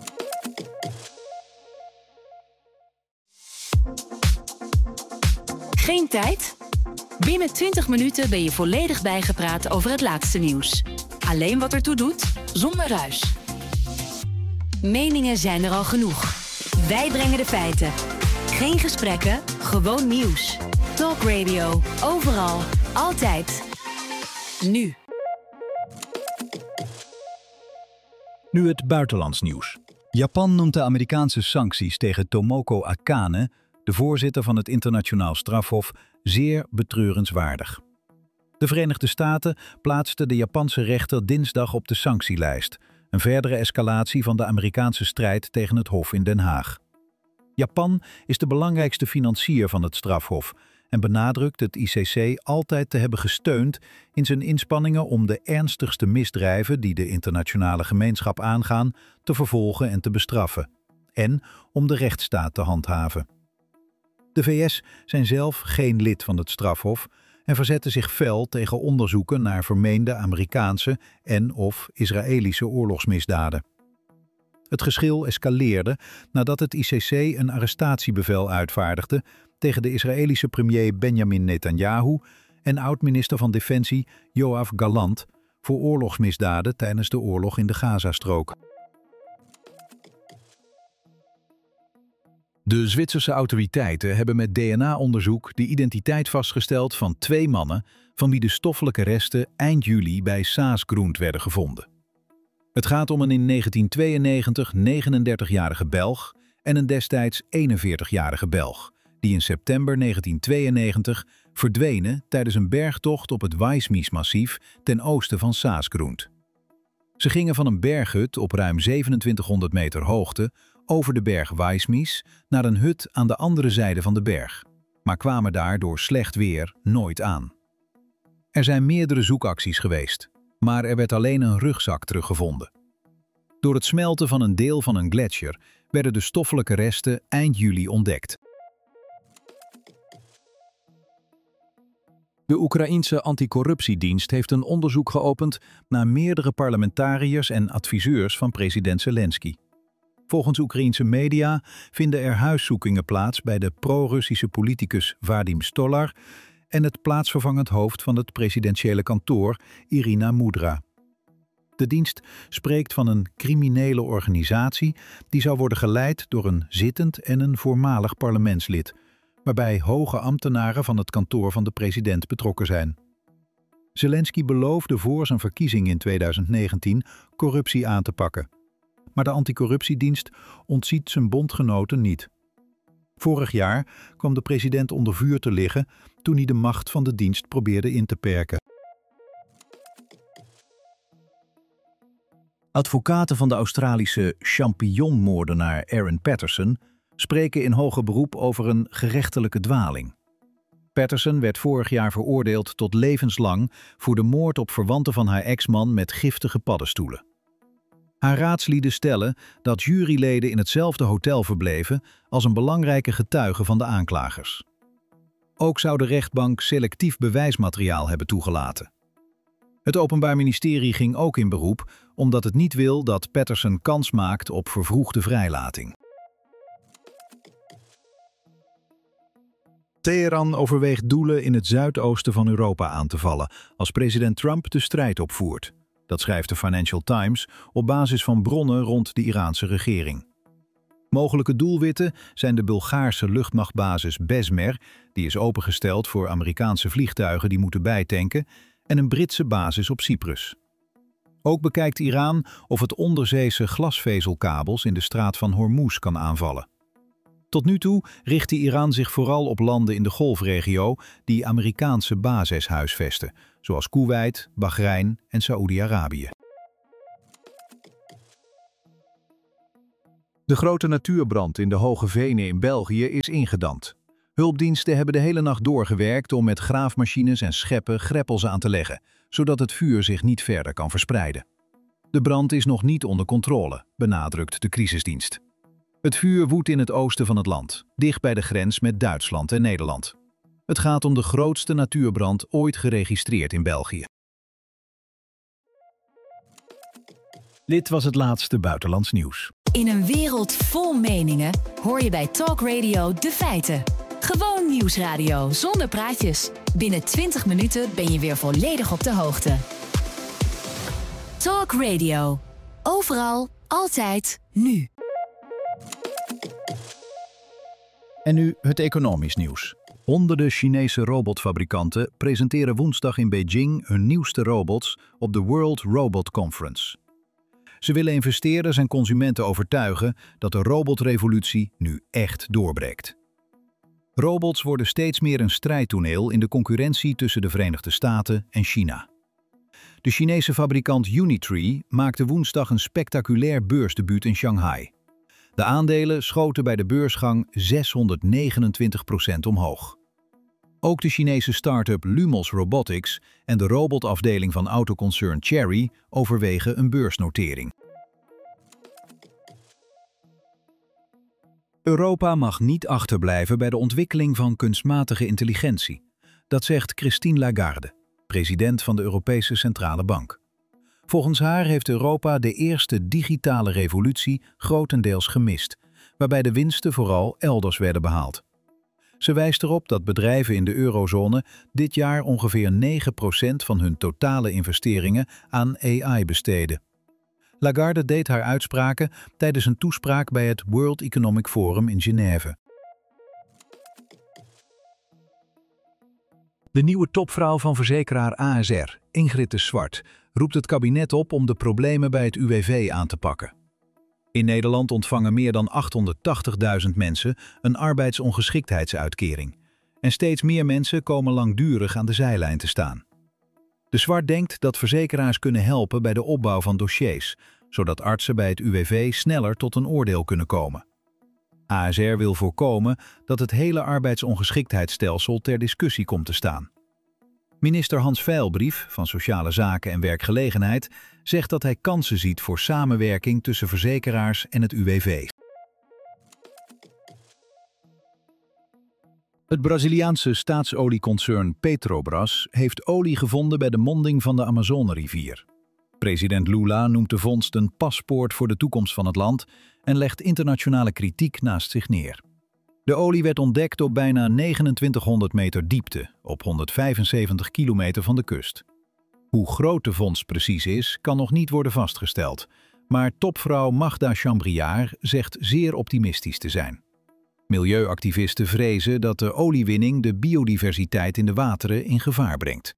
Geen tijd? Binnen 20 minuten ben je volledig bijgepraat over het laatste nieuws. Alleen wat ertoe doet, zonder ruis. Meningen zijn er al genoeg. Wij brengen de feiten. Geen gesprekken, gewoon nieuws. Talk Radio, overal, altijd. Nu. Nu het buitenlands nieuws. Japan noemt de Amerikaanse sancties tegen Tomoko Akane, de voorzitter van het internationaal strafhof, zeer betreurenswaardig. De Verenigde Staten plaatsten de Japanse rechter dinsdag op de sanctielijst, een verdere escalatie van de Amerikaanse strijd tegen het Hof in Den Haag. Japan is de belangrijkste financier van het strafhof en benadrukt het ICC altijd te hebben gesteund in zijn inspanningen om de ernstigste misdrijven die de internationale gemeenschap aangaan te vervolgen en te bestraffen, en om de rechtsstaat te handhaven. De VS zijn zelf geen lid van het strafhof en verzetten zich fel tegen onderzoeken naar vermeende Amerikaanse en/of Israëlische oorlogsmisdaden. Het geschil escaleerde nadat het ICC een arrestatiebevel uitvaardigde tegen de Israëlische premier Benjamin Netanyahu en oud-minister van Defensie Yoav Gallant voor oorlogsmisdaden tijdens de oorlog in de Gazastrook. De Zwitserse autoriteiten hebben met DNA-onderzoek de identiteit vastgesteld van 2 mannen van wie de stoffelijke resten eind juli bij Saas-Grund werden gevonden. Het gaat om een in 1992 39-jarige Belg en een destijds 41-jarige Belg, die in september 1992 verdwenen tijdens een bergtocht op het Weissmies-massief ten oosten van Saas-Grund. Ze gingen van een berghut op ruim 2700 meter hoogte over de berg Weissmies naar een hut aan de andere zijde van de berg, maar kwamen daar door slecht weer nooit aan. Er zijn meerdere zoekacties geweest, maar er werd alleen een rugzak teruggevonden. Door het smelten van een deel van een gletsjer werden de stoffelijke resten eind juli ontdekt. De Oekraïense anticorruptiedienst heeft een onderzoek geopend naar meerdere parlementariërs en adviseurs van president Zelensky. Volgens Oekraïense media vinden er huiszoekingen plaats bij de pro-Russische politicus Vadim Stolar en het plaatsvervangend hoofd van het presidentiële kantoor, Irina Mudra. De dienst spreekt van een criminele organisatie die zou worden geleid door een zittend en een voormalig parlementslid, waarbij hoge ambtenaren van het kantoor van de president betrokken zijn. Zelensky beloofde voor zijn verkiezing in 2019 corruptie aan te pakken. Maar de anticorruptiedienst ontziet zijn bondgenoten niet. Vorig jaar kwam de president onder vuur te liggen toen hij de macht van de dienst probeerde in te perken. Advocaten van de Australische champignonmoordenaar Aaron Patterson spreken in hoger beroep over een gerechtelijke dwaling. Patterson werd vorig jaar veroordeeld tot levenslang voor de moord op verwanten van haar ex-man met giftige paddenstoelen. Haar raadslieden stellen dat juryleden in hetzelfde hotel verbleven als een belangrijke getuige van de aanklagers. Ook zou de rechtbank selectief bewijsmateriaal hebben toegelaten. Het Openbaar Ministerie ging ook in beroep omdat het niet wil dat Patterson kans maakt op vervroegde vrijlating. Teheran overweegt doelen in het zuidoosten van Europa aan te vallen als president Trump de strijd opvoert. Dat schrijft de Financial Times op basis van bronnen rond de Iraanse regering. Mogelijke doelwitten zijn de Bulgaarse luchtmachtbasis Besmer, die is opengesteld voor Amerikaanse vliegtuigen die moeten bijtanken, en een Britse basis op Cyprus. Ook bekijkt Iran of het onderzeese glasvezelkabels in de straat van Hormuz kan aanvallen. Tot nu toe richtte Iran zich vooral op landen in de Golfregio die Amerikaanse bases huisvesten, zoals Koeweit, Bahrein en Saoedi-Arabië. De grote natuurbrand in de Hoge Venen in België is ingedamd. Hulpdiensten hebben de hele nacht doorgewerkt om met graafmachines en scheppen greppels aan te leggen, zodat het vuur zich niet verder kan verspreiden. De brand is nog niet onder controle, benadrukt de crisisdienst. Het vuur woedt in het oosten van het land, dicht bij de grens met Duitsland en Nederland. Het gaat om de grootste natuurbrand ooit geregistreerd in België. Dit was het laatste buitenlands nieuws. In een wereld vol meningen hoor je bij Talk Radio de feiten. Gewoon nieuwsradio zonder praatjes. Binnen 20 minuten ben je weer volledig op de hoogte. Talk Radio. Overal, altijd, nu. En nu het economisch nieuws. Honderden Chinese robotfabrikanten presenteren woensdag in Beijing hun nieuwste robots op de World Robot Conference. Ze willen investeerders en consumenten overtuigen dat de robotrevolutie nu echt doorbreekt. Robots worden steeds meer een strijdtoneel in de concurrentie tussen de Verenigde Staten en China. De Chinese fabrikant Unitree maakte woensdag een spectaculair beursdebuut in Shanghai. De aandelen schoten bij de beursgang 629% omhoog. Ook de Chinese start-up Lumos Robotics en de robotafdeling van autoconcern Chery overwegen een beursnotering. Europa mag niet achterblijven bij de ontwikkeling van kunstmatige intelligentie. Dat zegt Christine Lagarde, president van de Europese Centrale Bank. Volgens haar heeft Europa de eerste digitale revolutie grotendeels gemist, waarbij de winsten vooral elders werden behaald. Ze wijst erop dat bedrijven in de eurozone dit jaar ongeveer 9% van hun totale investeringen aan AI besteden. Lagarde deed haar uitspraken tijdens een toespraak bij het World Economic Forum in Genève. De nieuwe topvrouw van verzekeraar ASR, Ingrid de Swart, roept het kabinet op om de problemen bij het UWV aan te pakken. In Nederland ontvangen meer dan 880.000 mensen een arbeidsongeschiktheidsuitkering. En steeds meer mensen komen langdurig aan de zijlijn te staan. De Swart denkt dat verzekeraars kunnen helpen bij de opbouw van dossiers, zodat artsen bij het UWV sneller tot een oordeel kunnen komen. ASR wil voorkomen dat het hele arbeidsongeschiktheidsstelsel ter discussie komt te staan. Minister Hans Veilbrief van Sociale Zaken en Werkgelegenheid zegt dat hij kansen ziet voor samenwerking tussen verzekeraars en het UWV. Het Braziliaanse staatsolieconcern Petrobras heeft olie gevonden bij de monding van de Amazonerivier. President Lula noemt de vondst een paspoort voor de toekomst van het land en legt internationale kritiek naast zich neer. De olie werd ontdekt op bijna 2900 meter diepte, op 175 kilometer van de kust. Hoe groot de vondst precies is, kan nog niet worden vastgesteld, maar topvrouw Magda Chambriard zegt zeer optimistisch te zijn. Milieuactivisten vrezen dat de oliewinning de biodiversiteit in de wateren in gevaar brengt.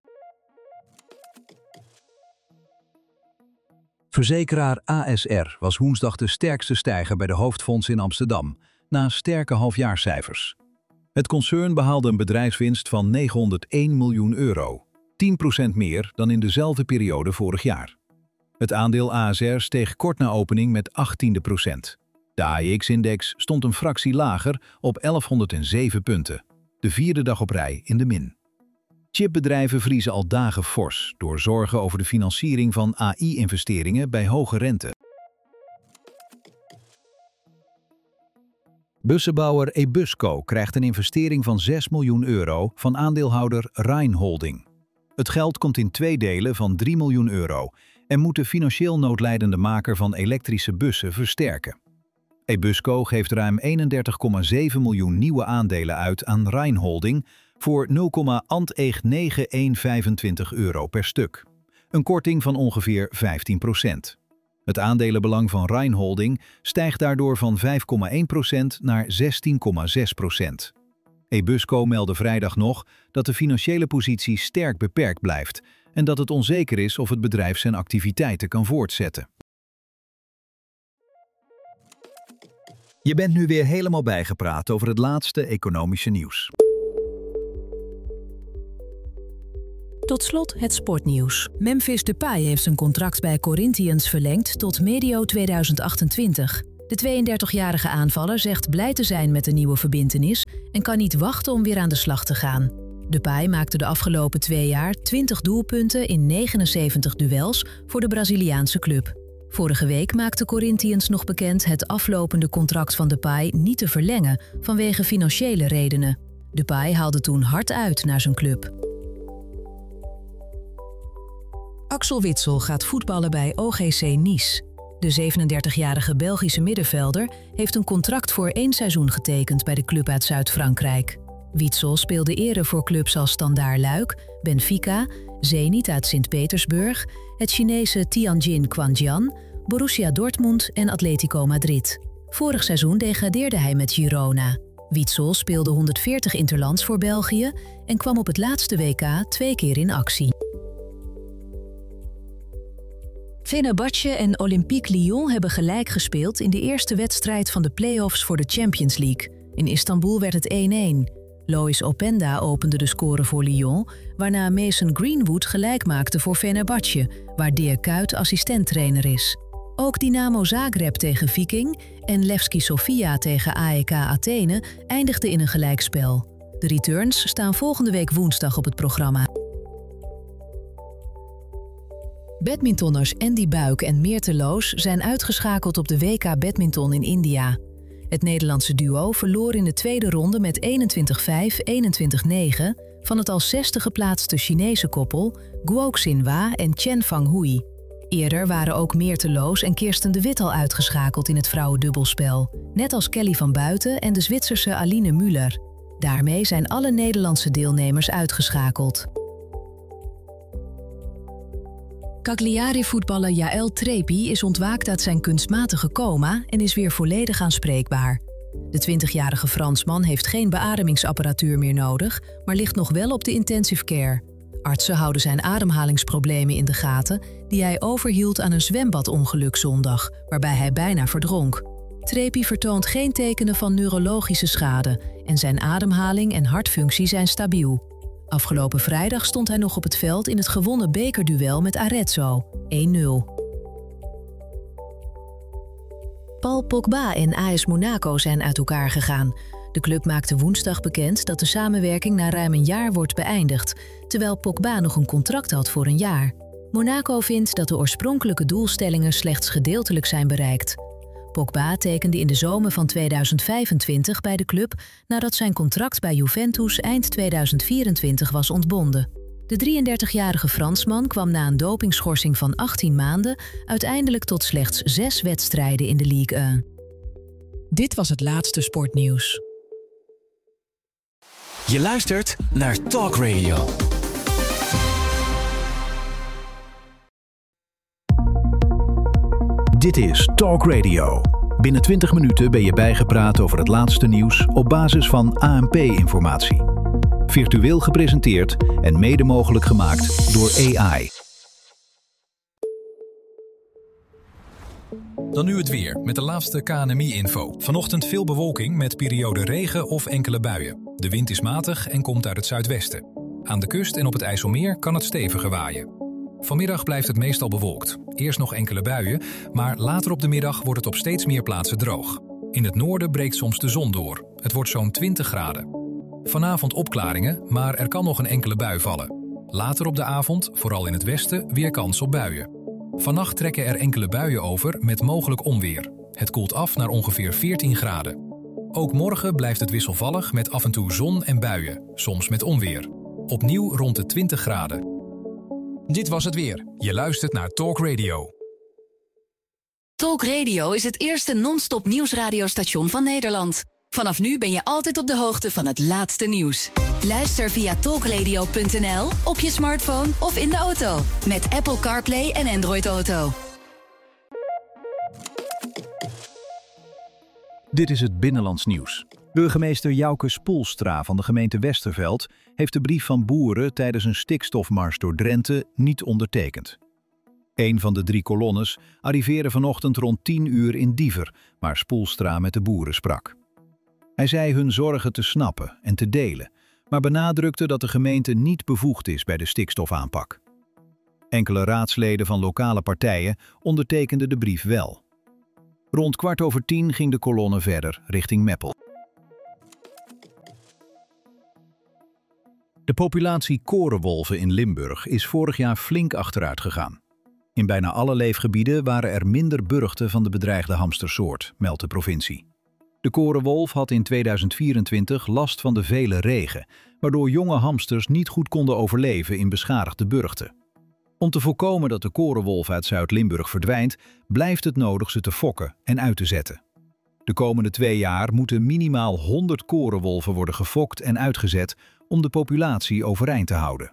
Verzekeraar ASR was woensdag de sterkste stijger bij de hoofdfonds in Amsterdam, na sterke halfjaarscijfers. Het concern behaalde een bedrijfswinst van €901 miljoen, 10% meer dan in dezelfde periode vorig jaar. Het aandeel ASR steeg kort na opening met 18%. De AEX-index stond een fractie lager op 1107 punten, de vierde dag op rij in de min. Chipbedrijven vriezen al dagen fors door zorgen over de financiering van AI-investeringen bij hoge rente. Bussenbouwer Ebusco krijgt een investering van €6 miljoen van aandeelhouder Rhein Holding. Het geld komt in twee delen van €3 miljoen en moet de financieel noodlijdende maker van elektrische bussen versterken. Ebusco geeft ruim 31,7 miljoen nieuwe aandelen uit aan Rhein Holding voor €0,9125 per stuk. Een korting van ongeveer 15%. Het aandelenbelang van Rhein Holding stijgt daardoor van 5,1% naar 16,6%. Ebusco meldde vrijdag nog dat de financiële positie sterk beperkt blijft en dat het onzeker is of het bedrijf zijn activiteiten kan voortzetten. Je bent nu weer helemaal bijgepraat over het laatste economische nieuws. Tot slot het sportnieuws. Memphis Depay heeft zijn contract bij Corinthians verlengd tot medio 2028. De 32-jarige aanvaller zegt blij te zijn met de nieuwe verbintenis en kan niet wachten om weer aan de slag te gaan. Depay maakte de afgelopen 2 jaar 20 doelpunten in 79 duels voor de Braziliaanse club. Vorige week maakte Corinthians nog bekend het aflopende contract van Depay niet te verlengen vanwege financiële redenen. Depay haalde toen hard uit naar zijn club. Axel Witsel gaat voetballen bij OGC Nice. De 37-jarige Belgische middenvelder heeft een contract voor 1 seizoen getekend bij de club uit Zuid-Frankrijk. Witsel speelde eerder voor clubs als Standard Luik, Benfica, Zenit uit Sint-Petersburg, het Chinese Tianjin Quanjian, Borussia Dortmund en Atletico Madrid. Vorig seizoen degradeerde hij met Girona. Witsel speelde 140 interlands voor België en kwam op het laatste WK 2 keer in actie. Fenerbahce en Olympique Lyon hebben gelijk gespeeld in de eerste wedstrijd van de play-offs voor de Champions League. In Istanbul werd het 1-1. Lois Openda opende de score voor Lyon, waarna Mason Greenwood gelijk maakte voor Fenerbahce, waar Dirk Kuyt assistenttrainer is. Ook Dynamo Zagreb tegen Viking en Levski Sofia tegen AEK Athene eindigden in een gelijkspel. De returns staan volgende week woensdag op het programma. Badmintonners Andy Buik en Meerte Loos zijn uitgeschakeld op de WK Badminton in India. Het Nederlandse duo verloor in de tweede ronde met 21-5, 21-9 van het als 6e geplaatste Chinese koppel Guo Xinhua en Chen Fanghui. Eerder waren ook Meerte Loos en Kirsten de Wit al uitgeschakeld in het vrouwendubbelspel, net als Kelly van Buiten en de Zwitserse Aline Müller. Daarmee zijn alle Nederlandse deelnemers uitgeschakeld. Cagliari-voetballer Jaël Trepi is ontwaakt uit zijn kunstmatige coma en is weer volledig aanspreekbaar. De 20-jarige Fransman heeft geen beademingsapparatuur meer nodig, maar ligt nog wel op de intensive care. Artsen houden zijn ademhalingsproblemen in de gaten, die hij overhield aan een zwembadongeluk zondag, waarbij hij bijna verdronk. Trepi vertoont geen tekenen van neurologische schade en zijn ademhaling en hartfunctie zijn stabiel. Afgelopen vrijdag stond hij nog op het veld in het gewonnen bekerduel met Arezzo, 1-0. Paul Pogba en AS Monaco zijn uit elkaar gegaan. De club maakte woensdag bekend dat de samenwerking na ruim een jaar wordt beëindigd, terwijl Pogba nog een contract had voor een jaar. Monaco vindt dat de oorspronkelijke doelstellingen slechts gedeeltelijk zijn bereikt. Pogba tekende in de zomer van 2025 bij de club nadat zijn contract bij Juventus eind 2024 was ontbonden. De 33-jarige Fransman kwam na een dopingschorsing van 18 maanden uiteindelijk tot slechts 6 wedstrijden in de Ligue 1. Dit was het laatste sportnieuws. Je luistert naar Talk Radio. Dit is Talk Radio. Binnen 20 minuten ben je bijgepraat over het laatste nieuws op basis van ANP-informatie. Virtueel gepresenteerd en mede mogelijk gemaakt door AI. Dan nu het weer met de laatste KNMI-info. Vanochtend veel bewolking met periode regen of enkele buien. De wind is matig en komt uit het zuidwesten. Aan de kust en op het IJsselmeer kan het steviger waaien. Vanmiddag blijft het meestal bewolkt. Eerst nog enkele buien, maar later op de middag wordt het op steeds meer plaatsen droog. In het noorden breekt soms de zon door. Het wordt zo'n 20 graden. Vanavond opklaringen, maar er kan nog een enkele bui vallen. Later op de avond, vooral in het westen, weer kans op buien. Vannacht trekken er enkele buien over met mogelijk onweer. Het koelt af naar ongeveer 14 graden. Ook morgen blijft het wisselvallig met af en toe zon en buien, soms met onweer. Opnieuw rond de 20 graden. Dit was het weer. Je luistert naar Talk Radio. Talk Radio is het eerste non-stop nieuwsradiostation van Nederland. Vanaf nu ben je altijd op de hoogte van het laatste nieuws. Luister via talkradio.nl, op je smartphone of in de auto. Met Apple CarPlay en Android Auto. Dit is het Binnenlands Nieuws. Burgemeester Jouke Spoelstra van de gemeente Westerveld heeft de brief van boeren tijdens een stikstofmars door Drenthe niet ondertekend. Een van de 3 kolonnes arriveerde vanochtend rond 10 uur in Diever, waar Spoelstra met de boeren sprak. Hij zei hun zorgen te snappen en te delen, maar benadrukte dat de gemeente niet bevoegd is bij de stikstofaanpak. Enkele raadsleden van lokale partijen ondertekenden de brief wel. Rond 10:15 ging de kolonne verder richting Meppel. De populatie korenwolven in Limburg is vorig jaar flink achteruit gegaan. In bijna alle leefgebieden waren er minder burchten van de bedreigde hamstersoort, meldt de provincie. De korenwolf had in 2024 last van de vele regen, waardoor jonge hamsters niet goed konden overleven in beschadigde burchten. Om te voorkomen dat de korenwolf uit Zuid-Limburg verdwijnt, blijft het nodig ze te fokken en uit te zetten. De komende 2 jaar moeten minimaal 100 korenwolven worden gefokt en uitgezet om de populatie overeind te houden.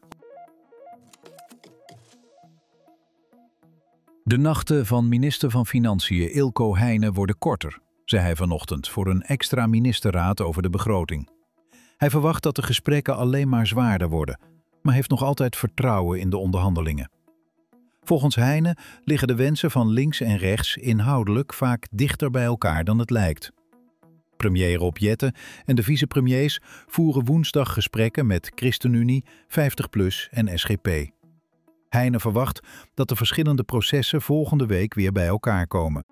De nachten van minister van Financiën Ilko Heijnen worden korter, zei hij vanochtend voor een extra ministerraad over de begroting. Hij verwacht dat de gesprekken alleen maar zwaarder worden, maar heeft nog altijd vertrouwen in de onderhandelingen. Volgens Heijnen liggen de wensen van links en rechts inhoudelijk vaak dichter bij elkaar dan het lijkt. Premier Rob Jetten en de vicepremiers voeren woensdag gesprekken met ChristenUnie, 50PLUS en SGP. Heijnen verwacht dat de verschillende processen volgende week weer bij elkaar komen.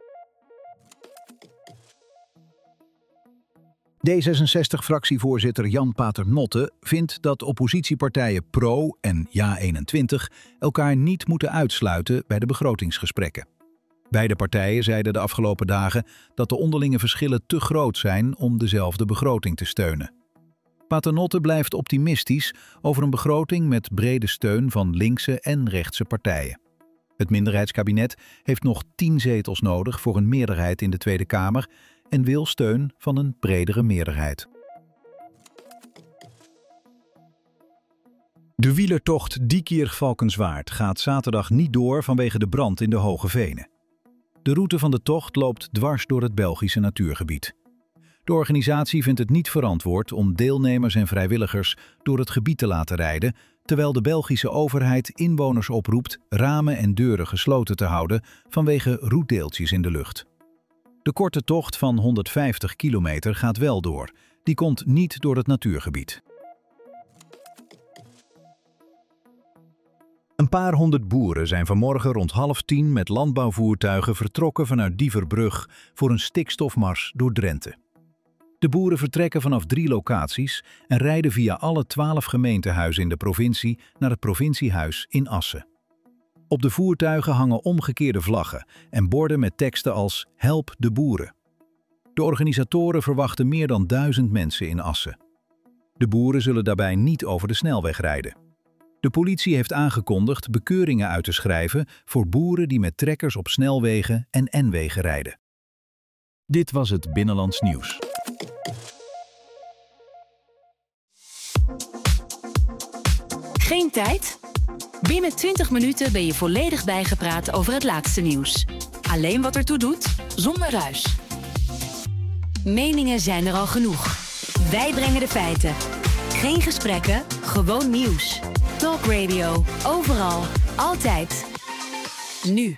D66-fractievoorzitter Jan Paternotte vindt dat oppositiepartijen PRO en JA21 elkaar niet moeten uitsluiten bij de begrotingsgesprekken. Beide partijen zeiden de afgelopen dagen dat de onderlinge verschillen te groot zijn om dezelfde begroting te steunen. Paternotte blijft optimistisch over een begroting met brede steun van linkse en rechtse partijen. Het minderheidskabinet heeft nog 10 zetels nodig voor een meerderheid in de Tweede Kamer en wil steun van een bredere meerderheid. De wielertocht Diekirch-Valkenswaard gaat zaterdag niet door vanwege de brand in de Hoge Venen. De route van de tocht loopt dwars door het Belgische natuurgebied. De organisatie vindt het niet verantwoord om deelnemers en vrijwilligers door het gebied te laten rijden, terwijl de Belgische overheid inwoners oproept ramen en deuren gesloten te houden vanwege roetdeeltjes in de lucht. De korte tocht van 150 kilometer gaat wel door. Die komt niet door het natuurgebied. Een paar honderd boeren zijn vanmorgen rond 9:30 met landbouwvoertuigen vertrokken vanuit Dieverbrug voor een stikstofmars door Drenthe. De boeren vertrekken vanaf 3 locaties en rijden via alle 12 gemeentehuizen in de provincie naar het provinciehuis in Assen. Op de voertuigen hangen omgekeerde vlaggen en borden met teksten als Help de boeren. De organisatoren verwachten meer dan 1000 mensen in Assen. De boeren zullen daarbij niet over de snelweg rijden. De politie heeft aangekondigd bekeuringen uit te schrijven voor boeren die met trekkers op snelwegen en N-wegen rijden. Dit was het Binnenlands Nieuws. Geen tijd? Binnen 20 minuten ben je volledig bijgepraat over het laatste nieuws. Alleen wat ertoe doet, zonder ruis. Meningen zijn er al genoeg. Wij brengen de feiten. Geen gesprekken, gewoon nieuws. Talk Radio. Overal. Altijd. Nu.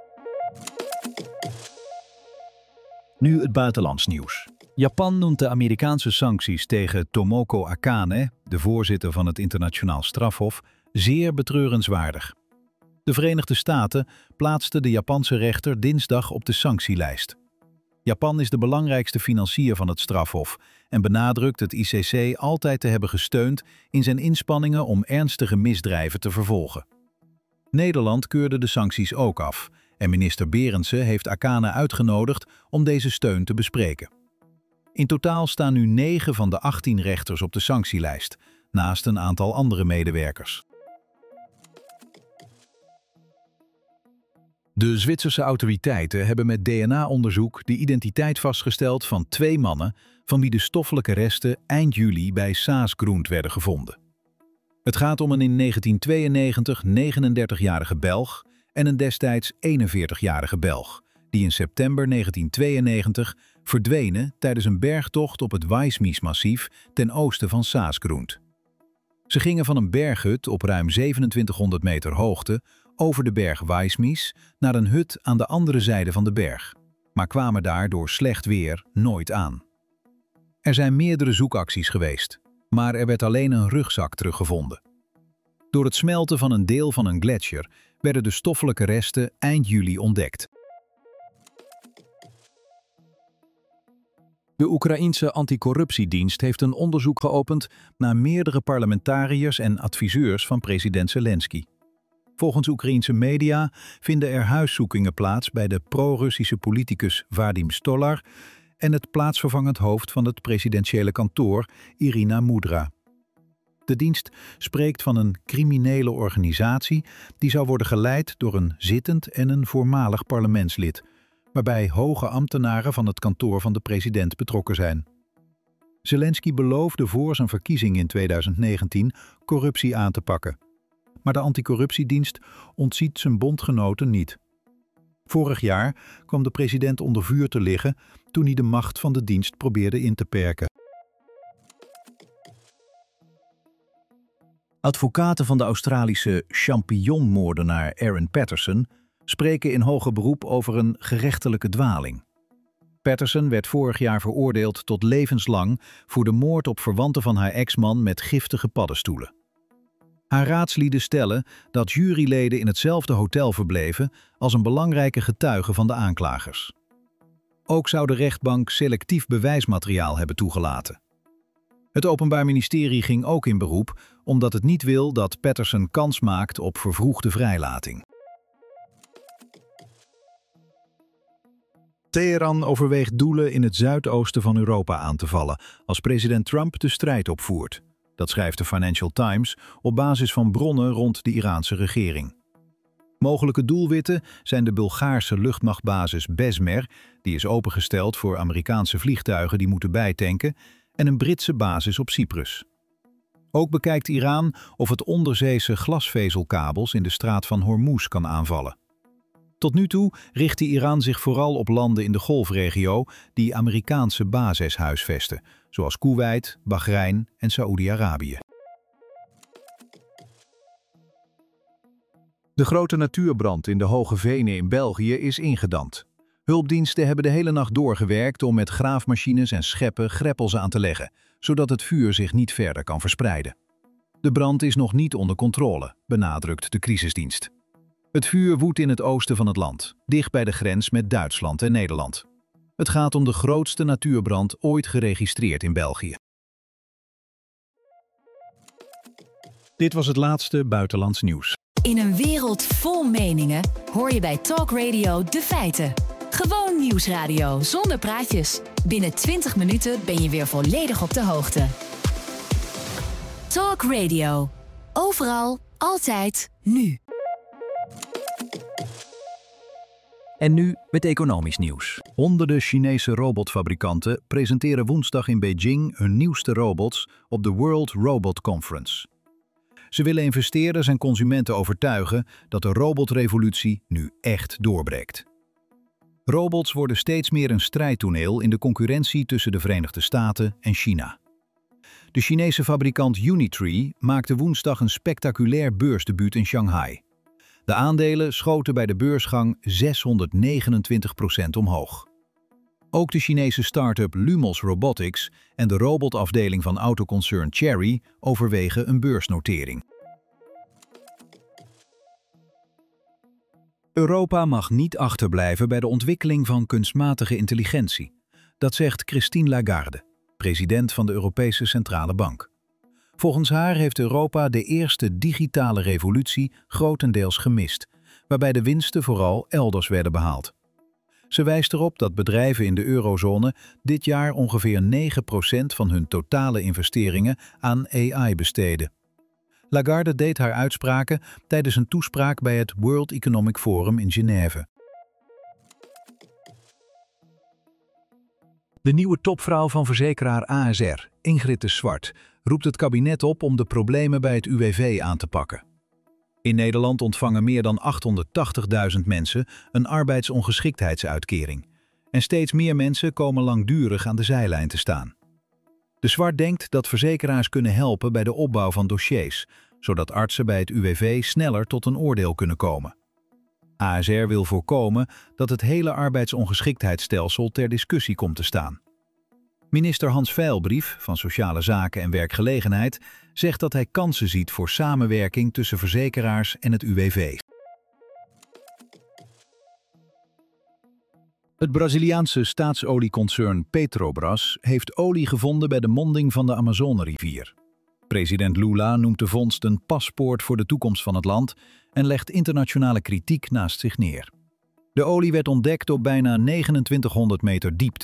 Nu het buitenlands nieuws. Japan noemt de Amerikaanse sancties tegen Tomoko Akane, de voorzitter van het Internationaal Strafhof, zeer betreurenswaardig. De Verenigde Staten plaatsten de Japanse rechter dinsdag op de sanctielijst. Japan is de belangrijkste financier van het strafhof en benadrukt het ICC altijd te hebben gesteund in zijn inspanningen om ernstige misdrijven te vervolgen. Nederland keurde de sancties ook af en minister Berendse heeft Akane uitgenodigd om deze steun te bespreken. In totaal staan nu 9 van de 18 rechters op de sanctielijst, naast een aantal andere medewerkers. De Zwitserse autoriteiten hebben met DNA-onderzoek de identiteit vastgesteld van 2 mannen van wie de stoffelijke resten eind juli bij Saas-Grund werden gevonden. Het gaat om een in 1992 39-jarige Belg en een destijds 41-jarige Belg, die in september 1992 verdwenen tijdens een bergtocht op het Weissmies-massief ten oosten van Saas-Grund. Ze gingen van een berghut op ruim 2700 meter hoogte over de berg Wijsmies naar een hut aan de andere zijde van de berg, maar kwamen daar door slecht weer nooit aan. Er zijn meerdere zoekacties geweest, maar er werd alleen een rugzak teruggevonden. Door het smelten van een deel van een gletsjer werden de stoffelijke resten eind juli ontdekt. De Oekraïense anticorruptiedienst heeft een onderzoek geopend naar meerdere parlementariërs en adviseurs van president Zelensky. Volgens Oekraïense media vinden er huiszoekingen plaats bij de pro-Russische politicus Vadim Stolar en het plaatsvervangend hoofd van het presidentiële kantoor, Irina Mudra. De dienst spreekt van een criminele organisatie die zou worden geleid door een zittend en een voormalig parlementslid, waarbij hoge ambtenaren van het kantoor van de president betrokken zijn. Zelensky beloofde voor zijn verkiezing in 2019 corruptie aan te pakken. Maar de anticorruptiedienst ontziet zijn bondgenoten niet. Vorig jaar kwam de president onder vuur te liggen toen hij de macht van de dienst probeerde in te perken. Advocaten van de Australische champignonmoordenaar Aaron Patterson spreken in hoger beroep over een gerechtelijke dwaling. Patterson werd vorig jaar veroordeeld tot levenslang voor de moord op verwanten van haar ex-man met giftige paddenstoelen. Haar raadslieden stellen dat juryleden in hetzelfde hotel verbleven als een belangrijke getuige van de aanklagers. Ook zou de rechtbank selectief bewijsmateriaal hebben toegelaten. Het Openbaar Ministerie ging ook in beroep omdat het niet wil dat Patterson kans maakt op vervroegde vrijlating. Teheran overweegt doelen in het zuidoosten van Europa aan te vallen als president Trump de strijd opvoert. Dat schrijft de Financial Times op basis van bronnen rond de Iraanse regering. Mogelijke doelwitten zijn de Bulgaarse luchtmachtbasis Besmer, die is opengesteld voor Amerikaanse vliegtuigen die moeten bijtanken, en een Britse basis op Cyprus. Ook bekijkt Iran of het onderzeese glasvezelkabels in de straat van Hormuz kan aanvallen. Tot nu toe richtte Iran zich vooral op landen in de Golfregio die Amerikaanse bases huisvesten, zoals Koeweit, Bahrein en Saoedi-Arabië. De grote natuurbrand in de Hoge Venen in België is ingedamd. Hulpdiensten hebben de hele nacht doorgewerkt om met graafmachines en scheppen greppels aan te leggen, zodat het vuur zich niet verder kan verspreiden. De brand is nog niet onder controle, benadrukt de crisisdienst. Het vuur woedt in het oosten van het land, dicht bij de grens met Duitsland en Nederland. Het gaat om de grootste natuurbrand ooit geregistreerd in België. Dit was het laatste buitenlands nieuws. In een wereld vol meningen hoor je bij Talk Radio de feiten. Gewoon nieuwsradio zonder praatjes. Binnen 20 minuten ben je weer volledig op de hoogte. Talk Radio. Overal, altijd, nu. En nu met economisch nieuws. Honderden Chinese robotfabrikanten presenteren woensdag in Beijing hun nieuwste robots op de World Robot Conference. Ze willen investeerders en consumenten overtuigen dat de robotrevolutie nu echt doorbreekt. Robots worden steeds meer een strijdtoneel in de concurrentie tussen de Verenigde Staten en China. De Chinese fabrikant Unitree maakte woensdag een spectaculair beursdebuut in Shanghai. De aandelen schoten bij de beursgang 629% omhoog. Ook de Chinese start-up Lumos Robotics en de robotafdeling van autoconcern Chery overwegen een beursnotering. Europa mag niet achterblijven bij de ontwikkeling van kunstmatige intelligentie. Dat zegt Christine Lagarde, president van de Europese Centrale Bank. Volgens haar heeft Europa de eerste digitale revolutie grotendeels gemist, waarbij de winsten vooral elders werden behaald. Ze wijst erop dat bedrijven in de eurozone dit jaar ongeveer 9% van hun totale investeringen aan AI besteden. Lagarde deed haar uitspraken tijdens een toespraak bij het World Economic Forum in Genève. De nieuwe topvrouw van verzekeraar ASR, Ingrid de Swart, roept het kabinet op om de problemen bij het UWV aan te pakken. In Nederland ontvangen meer dan 880.000 mensen een arbeidsongeschiktheidsuitkering. En steeds meer mensen komen langdurig aan de zijlijn te staan. De Swart denkt dat verzekeraars kunnen helpen bij de opbouw van dossiers, zodat artsen bij het UWV sneller tot een oordeel kunnen komen. ASR wil voorkomen dat het hele arbeidsongeschiktheidsstelsel ter discussie komt te staan. Minister Hans Veilbrief van Sociale Zaken en Werkgelegenheid zegt dat hij kansen ziet voor samenwerking tussen verzekeraars en het UWV. Het Braziliaanse staatsolieconcern Petrobras heeft olie gevonden bij de monding van de Amazonerivier. President Lula noemt de vondst een paspoort voor de toekomst van het land en legt internationale kritiek naast zich neer. De olie werd ontdekt op bijna 2900 meter diepte.